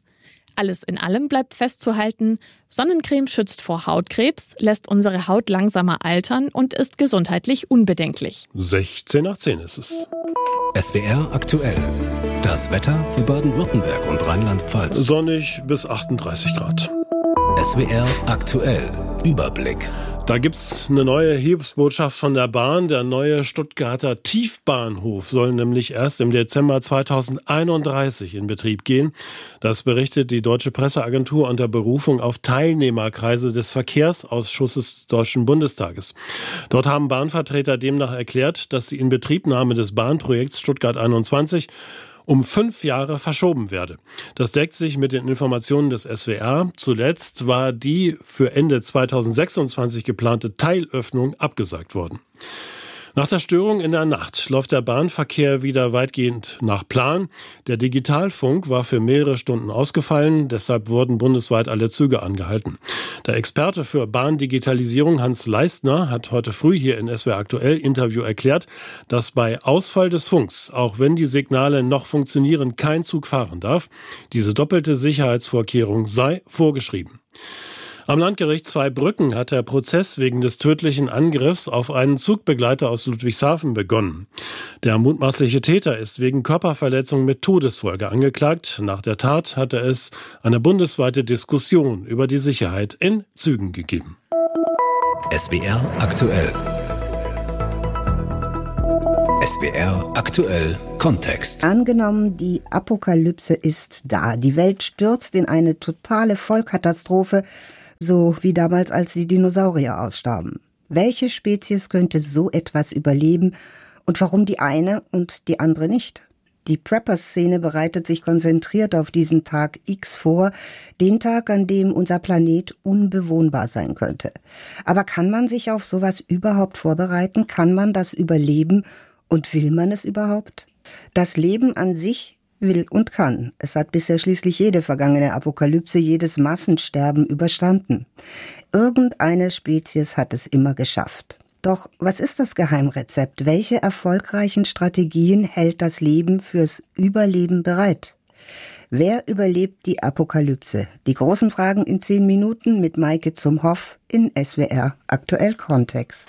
Alles in allem bleibt festzuhalten, Sonnencreme schützt vor Hautkrebs, lässt unsere Haut langsamer altern und ist gesundheitlich unbedenklich. sechzehn nach zehn ist es. S W R aktuell. Das Wetter für Baden-Württemberg und Rheinland-Pfalz. Sonnig bis achtunddreißig Grad. S W R aktuell. Überblick. Da gibt's eine neue Hilfsbotschaft von der Bahn. Der neue Stuttgarter Tiefbahnhof soll nämlich erst im Dezember zweitausendeinunddreißig in Betrieb gehen. Das berichtet die Deutsche Presseagentur unter Berufung auf Teilnehmerkreise des Verkehrsausschusses des Deutschen Bundestages. Dort haben Bahnvertreter demnach erklärt, dass die Inbetriebnahme des Bahnprojekts Stuttgart einundzwanzig um fünf Jahre verschoben werde. Das deckt sich mit den Informationen des S W R. Zuletzt war die für Ende zweitausendsechsundzwanzig geplante Teilöffnung abgesagt worden. Nach der Störung in der Nacht läuft der Bahnverkehr wieder weitgehend nach Plan. Der Digitalfunk war für mehrere Stunden ausgefallen, deshalb wurden bundesweit alle Züge angehalten. Der Experte für Bahndigitalisierung Hans Leistner hat heute früh hier in S W R aktuell Interview erklärt, dass bei Ausfall des Funks, auch wenn die Signale noch funktionieren, kein Zug fahren darf. Diese doppelte Sicherheitsvorkehrung sei vorgeschrieben. Am Landgericht Zweibrücken hat der Prozess wegen des tödlichen Angriffs auf einen Zugbegleiter aus Ludwigshafen begonnen. Der mutmaßliche Täter ist wegen Körperverletzung mit Todesfolge angeklagt. Nach der Tat hatte es eine bundesweite Diskussion über die Sicherheit in Zügen gegeben. S W R aktuell. S W R aktuell Kontext. Angenommen, die Apokalypse ist da. Die Welt stürzt in eine totale Vollkatastrophe, so wie damals, als die Dinosaurier ausstarben. Welche Spezies könnte so etwas überleben und warum die eine und die andere nicht? Die Prepper-Szene bereitet sich konzentriert auf diesen Tag X vor, den Tag, an dem unser Planet unbewohnbar sein könnte. Aber kann man sich auf sowas überhaupt vorbereiten? Kann man das überleben? Und will man es überhaupt? Das Leben an sich will und kann. Es hat bisher schließlich jede vergangene Apokalypse, jedes Massensterben überstanden. Irgendeine Spezies hat es immer geschafft. Doch was ist das Geheimrezept? Welche erfolgreichen Strategien hält das Leben fürs Überleben bereit? Wer überlebt die Apokalypse? Die großen Fragen in zehn Minuten mit Maike Zumhoff in S W R aktuell Kontext.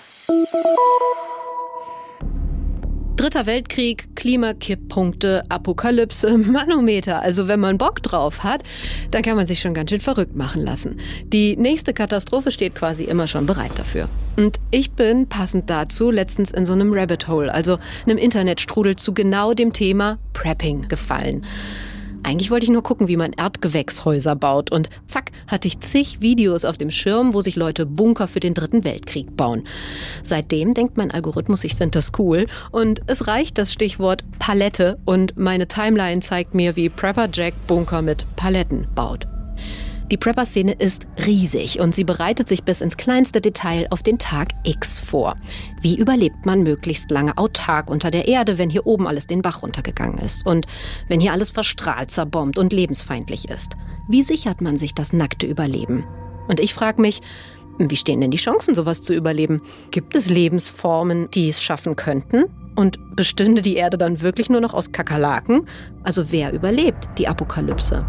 Dritter Weltkrieg, Klimakipppunkte, Apokalypse, Manometer. Also wenn man Bock drauf hat, dann kann man sich schon ganz schön verrückt machen lassen. Die nächste Katastrophe steht quasi immer schon bereit dafür. Und ich bin passend dazu letztens in so einem Rabbit Hole, also einem Internetstrudel zu genau dem Thema Prepping gefallen. Eigentlich wollte ich nur gucken, wie man Erdgewächshäuser baut. Und zack, hatte ich zig Videos auf dem Schirm, wo sich Leute Bunker für den Dritten Weltkrieg bauen. Seitdem denkt mein Algorithmus, ich finde das cool. Und es reicht das Stichwort Palette und meine Timeline zeigt mir, wie Prepper Jack Bunker mit Paletten baut. Die Prepper-Szene ist riesig und sie bereitet sich bis ins kleinste Detail auf den Tag X vor. Wie überlebt man möglichst lange autark unter der Erde, wenn hier oben alles den Bach runtergegangen ist und wenn hier alles verstrahlt, zerbombt und lebensfeindlich ist? Wie sichert man sich das nackte Überleben? Und ich frage mich, wie stehen denn die Chancen, sowas zu überleben? Gibt es Lebensformen, die es schaffen könnten? Und bestünde die Erde dann wirklich nur noch aus Kakerlaken? Also wer überlebt die Apokalypse?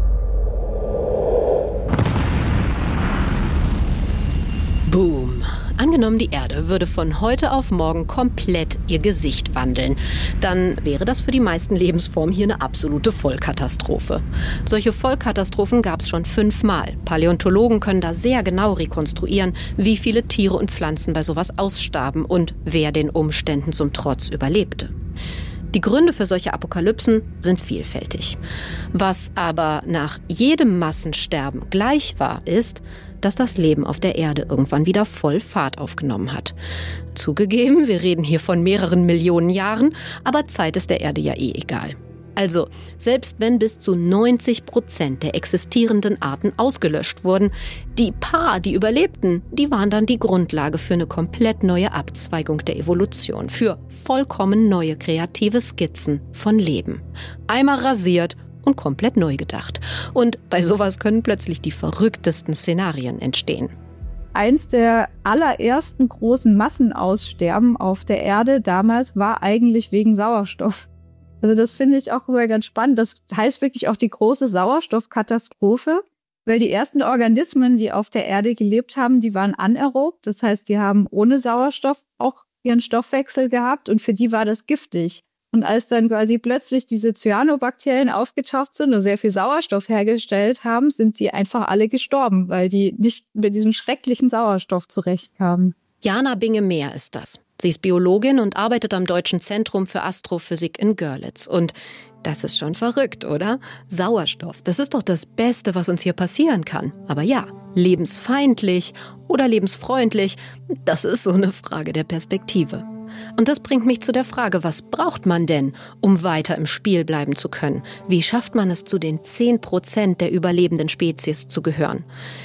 Boom. Angenommen, die Erde würde von heute auf morgen komplett ihr Gesicht wandeln. Dann wäre das für die meisten Lebensformen hier eine absolute Vollkatastrophe. Solche Vollkatastrophen gab es schon fünfmal. Paläontologen können da sehr genau rekonstruieren, wie viele Tiere und Pflanzen bei sowas ausstarben und wer den Umständen zum Trotz überlebte. Die Gründe für solche Apokalypsen sind vielfältig. Was aber nach jedem Massensterben gleich war, ist, dass das Leben auf der Erde irgendwann wieder voll Fahrt aufgenommen hat. Zugegeben, wir reden hier von mehreren Millionen Jahren, aber Zeit ist der Erde ja eh egal. Also, selbst wenn bis zu neunzig Prozent der existierenden Arten ausgelöscht wurden, die paar, die überlebten, die waren dann die Grundlage für eine komplett neue Abzweigung der Evolution, für vollkommen neue kreative Skizzen von Leben. Einmal rasiert und komplett neu gedacht. Und bei sowas können plötzlich die verrücktesten Szenarien entstehen. Eins der allerersten großen Massenaussterben auf der Erde damals war eigentlich wegen Sauerstoff. Also das finde ich auch immer ganz spannend. Das heißt wirklich auch die große Sauerstoffkatastrophe, weil die ersten Organismen, die auf der Erde gelebt haben, die waren anaerob. Das heißt, die haben ohne Sauerstoff auch ihren Stoffwechsel gehabt und für die war das giftig. Und als dann quasi plötzlich diese Cyanobakterien aufgetaucht sind und sehr viel Sauerstoff hergestellt haben, sind sie einfach alle gestorben, weil die nicht mit diesem schrecklichen Sauerstoff zurechtkamen. Jana Binge-Mehr ist das. Sie ist Biologin und arbeitet am Deutschen Zentrum für Astrophysik in Görlitz. Und das ist schon verrückt, oder? Sauerstoff, das ist doch das Beste, was uns hier passieren kann. Aber ja, lebensfeindlich oder lebensfreundlich, das ist so eine Frage der Perspektive. Und das bringt mich zu der Frage, was braucht man denn, um weiter im Spiel bleiben zu können? Wie schafft man es, zu den zehn Prozent der überlebenden Spezies zu gehören?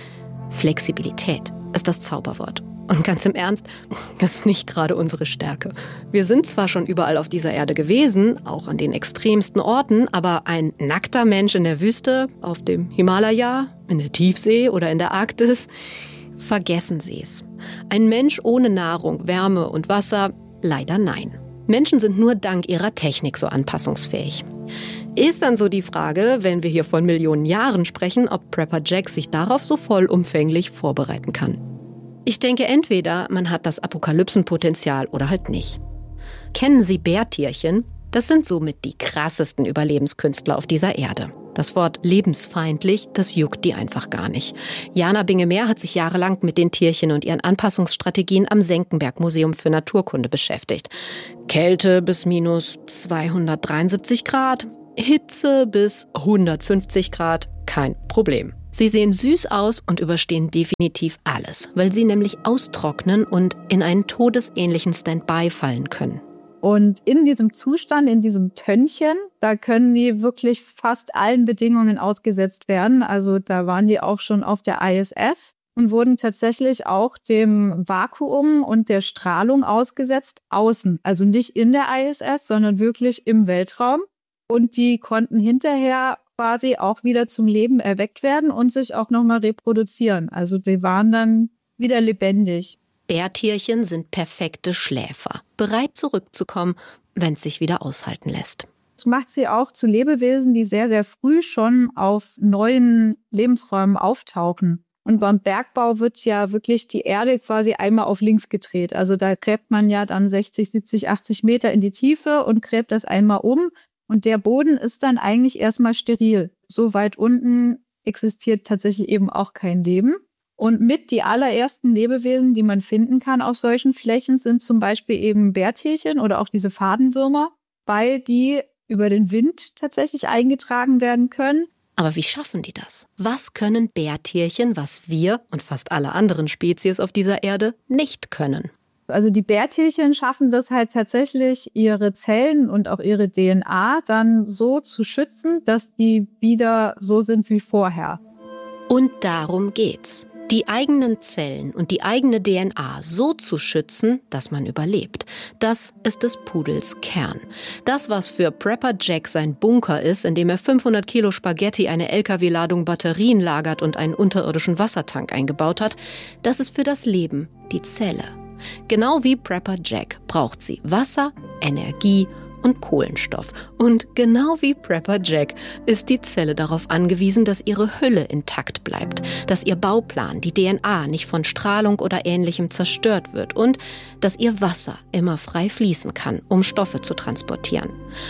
Flexibilität ist das Zauberwort. Und ganz im Ernst, das ist nicht gerade unsere Stärke. Wir sind zwar schon überall auf dieser Erde gewesen, auch an den extremsten Orten, aber ein nackter Mensch in der Wüste, auf dem Himalaya, in der Tiefsee oder in der Arktis, vergessen Sie es. Ein Mensch ohne Nahrung, Wärme und Wasser, leider nein. Menschen sind nur dank ihrer Technik so anpassungsfähig. Ist dann so die Frage, wenn wir hier von Millionen Jahren sprechen, ob Prepper Jack sich darauf so vollumfänglich vorbereiten kann. Ich denke, entweder man hat das Apokalypsenpotenzial oder halt nicht. Kennen Sie Bärtierchen? Das sind somit die krassesten Überlebenskünstler auf dieser Erde. Das Wort lebensfeindlich, das juckt die einfach gar nicht. Jana Binge-Mehr hat sich jahrelang mit den Tierchen und ihren Anpassungsstrategien am Senckenberg-Museum für Naturkunde beschäftigt. Kälte bis minus zweihundertdreiundsiebzig Grad, Hitze bis hundertfünfzig Grad, kein Problem. Sie sehen süß aus und überstehen definitiv alles, weil sie nämlich austrocknen und in einen todesähnlichen Standby fallen können. Und in diesem Zustand, in diesem Tönnchen, da können die wirklich fast allen Bedingungen ausgesetzt werden. Also da waren die auch schon auf der I S S und wurden tatsächlich auch dem Vakuum und der Strahlung ausgesetzt, außen. Also nicht in der I S S, sondern wirklich im Weltraum. Und die konnten hinterher quasi auch wieder zum Leben erweckt werden und sich auch nochmal reproduzieren. Also die waren dann wieder lebendig. Bärtierchen sind perfekte Schläfer, bereit zurückzukommen, wenn es sich wieder aushalten lässt. Das macht sie auch zu Lebewesen, die sehr, sehr früh schon auf neuen Lebensräumen auftauchen. Und beim Bergbau wird ja wirklich die Erde quasi einmal auf links gedreht. Also da gräbt man ja dann sechzig, siebzig, achtzig Meter in die Tiefe und gräbt das einmal um. Und der Boden ist dann eigentlich erstmal steril. So weit unten existiert tatsächlich eben auch kein Leben. Und mit die allerersten Lebewesen, die man finden kann auf solchen Flächen, sind zum Beispiel eben Bärtierchen oder auch diese Fadenwürmer, weil die über den Wind tatsächlich eingetragen werden können. Aber wie schaffen die das? Was können Bärtierchen, was wir und fast alle anderen Spezies auf dieser Erde nicht können? Also die Bärtierchen schaffen das halt tatsächlich, ihre Zellen und auch ihre D N A dann so zu schützen, dass die wieder so sind wie vorher. Und darum geht's. Die eigenen Zellen und die eigene D N A so zu schützen, dass man überlebt. Das ist des Pudels Kern. Das, was für Prepper Jack sein Bunker ist, in dem er fünfhundert Kilo Spaghetti, eine L K W-Ladung Batterien lagert und einen unterirdischen Wassertank eingebaut hat, das ist für das Leben die Zelle. Genau wie Prepper Jack braucht sie Wasser, Energie und Kohlenstoff. Und genau wie Prepper Jack ist die Zelle darauf angewiesen, dass ihre Hülle intakt bleibt, dass ihr Bauplan, die D N A, nicht von Strahlung oder Ähnlichem zerstört wird und dass ihr Wasser immer frei fließen kann, um Stoffe zu transportieren.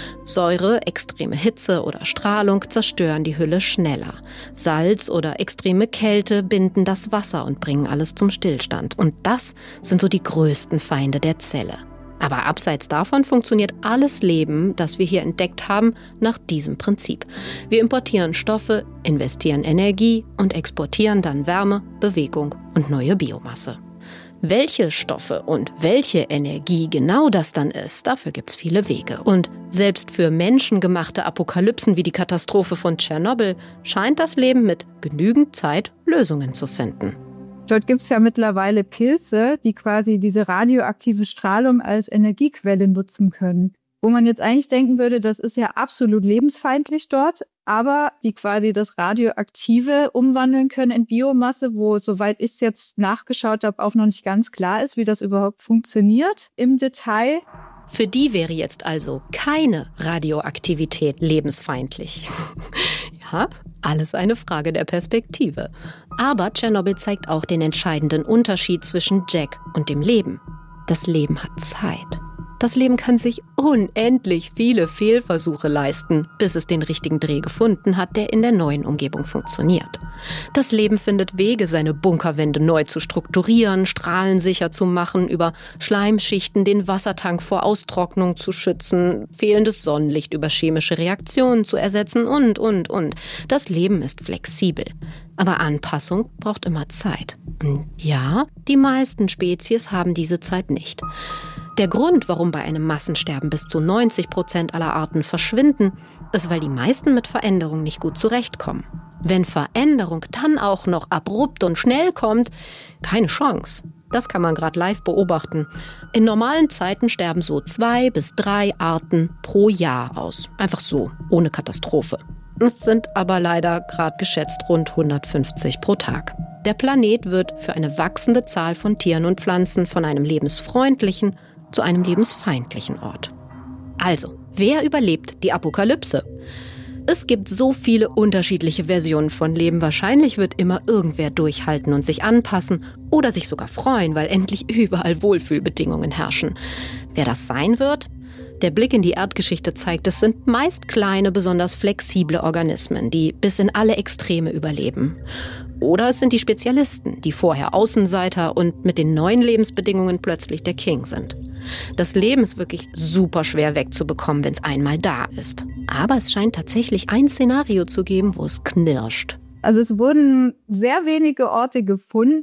Säure, extreme Hitze oder Strahlung zerstören die Hülle schneller. Salz oder extreme Kälte binden das Wasser und bringen alles zum Stillstand. Und das sind so die größten Feinde der Zelle. Aber abseits davon funktioniert alles Leben, das wir hier entdeckt haben, nach diesem Prinzip. Wir importieren Stoffe, investieren Energie und exportieren dann Wärme, Bewegung und neue Biomasse. Welche Stoffe und welche Energie genau das dann ist, dafür gibt es viele Wege. Und selbst für menschengemachte Apokalypsen wie die Katastrophe von Tschernobyl scheint das Leben mit genügend Zeit Lösungen zu finden. Dort gibt es ja mittlerweile Pilze, die quasi diese radioaktive Strahlung als Energiequelle nutzen können. Wo man jetzt eigentlich denken würde, das ist ja absolut lebensfeindlich dort, aber die quasi das Radioaktive umwandeln können in Biomasse, wo, soweit ich es jetzt nachgeschaut habe, auch noch nicht ganz klar ist, wie das überhaupt funktioniert im Detail. Für die wäre jetzt also keine Radioaktivität lebensfeindlich. Ja, alles eine Frage der Perspektive. Aber Tschernobyl zeigt auch den entscheidenden Unterschied zwischen Jack und dem Leben. Das Leben hat Zeit. Das Leben kann sich unendlich viele Fehlversuche leisten, bis es den richtigen Dreh gefunden hat, der in der neuen Umgebung funktioniert. Das Leben findet Wege, seine Bunkerwände neu zu strukturieren, strahlensicher zu machen, über Schleimschichten den Wassertank vor Austrocknung zu schützen, fehlendes Sonnenlicht über chemische Reaktionen zu ersetzen und, und, und. Das Leben ist flexibel. Aber Anpassung braucht immer Zeit. Und ja, die meisten Spezies haben diese Zeit nicht. Der Grund, warum bei einem Massensterben bis zu neunzig Prozent aller Arten verschwinden, ist, weil die meisten mit Veränderung nicht gut zurechtkommen. Wenn Veränderung dann auch noch abrupt und schnell kommt, keine Chance. Das kann man gerade live beobachten. In normalen Zeiten sterben so zwei bis drei Arten pro Jahr aus. Einfach so, ohne Katastrophe. Es sind aber leider gerade geschätzt rund hundertfünfzig pro Tag. Der Planet wird für eine wachsende Zahl von Tieren und Pflanzen von einem lebensfreundlichen zu einem lebensfeindlichen Ort. Also, wer überlebt die Apokalypse? Es gibt so viele unterschiedliche Versionen von Leben. Wahrscheinlich wird immer irgendwer durchhalten und sich anpassen oder sich sogar freuen, weil endlich überall Wohlfühlbedingungen herrschen. Wer das sein wird? Der Blick in die Erdgeschichte zeigt, es sind meist kleine, besonders flexible Organismen, die bis in alle Extreme überleben. Oder es sind die Spezialisten, die vorher Außenseiter und mit den neuen Lebensbedingungen plötzlich der King sind. Das Leben ist wirklich super schwer wegzubekommen, wenn es einmal da ist. Aber es scheint tatsächlich ein Szenario zu geben, wo es knirscht. Also es wurden sehr wenige Orte gefunden,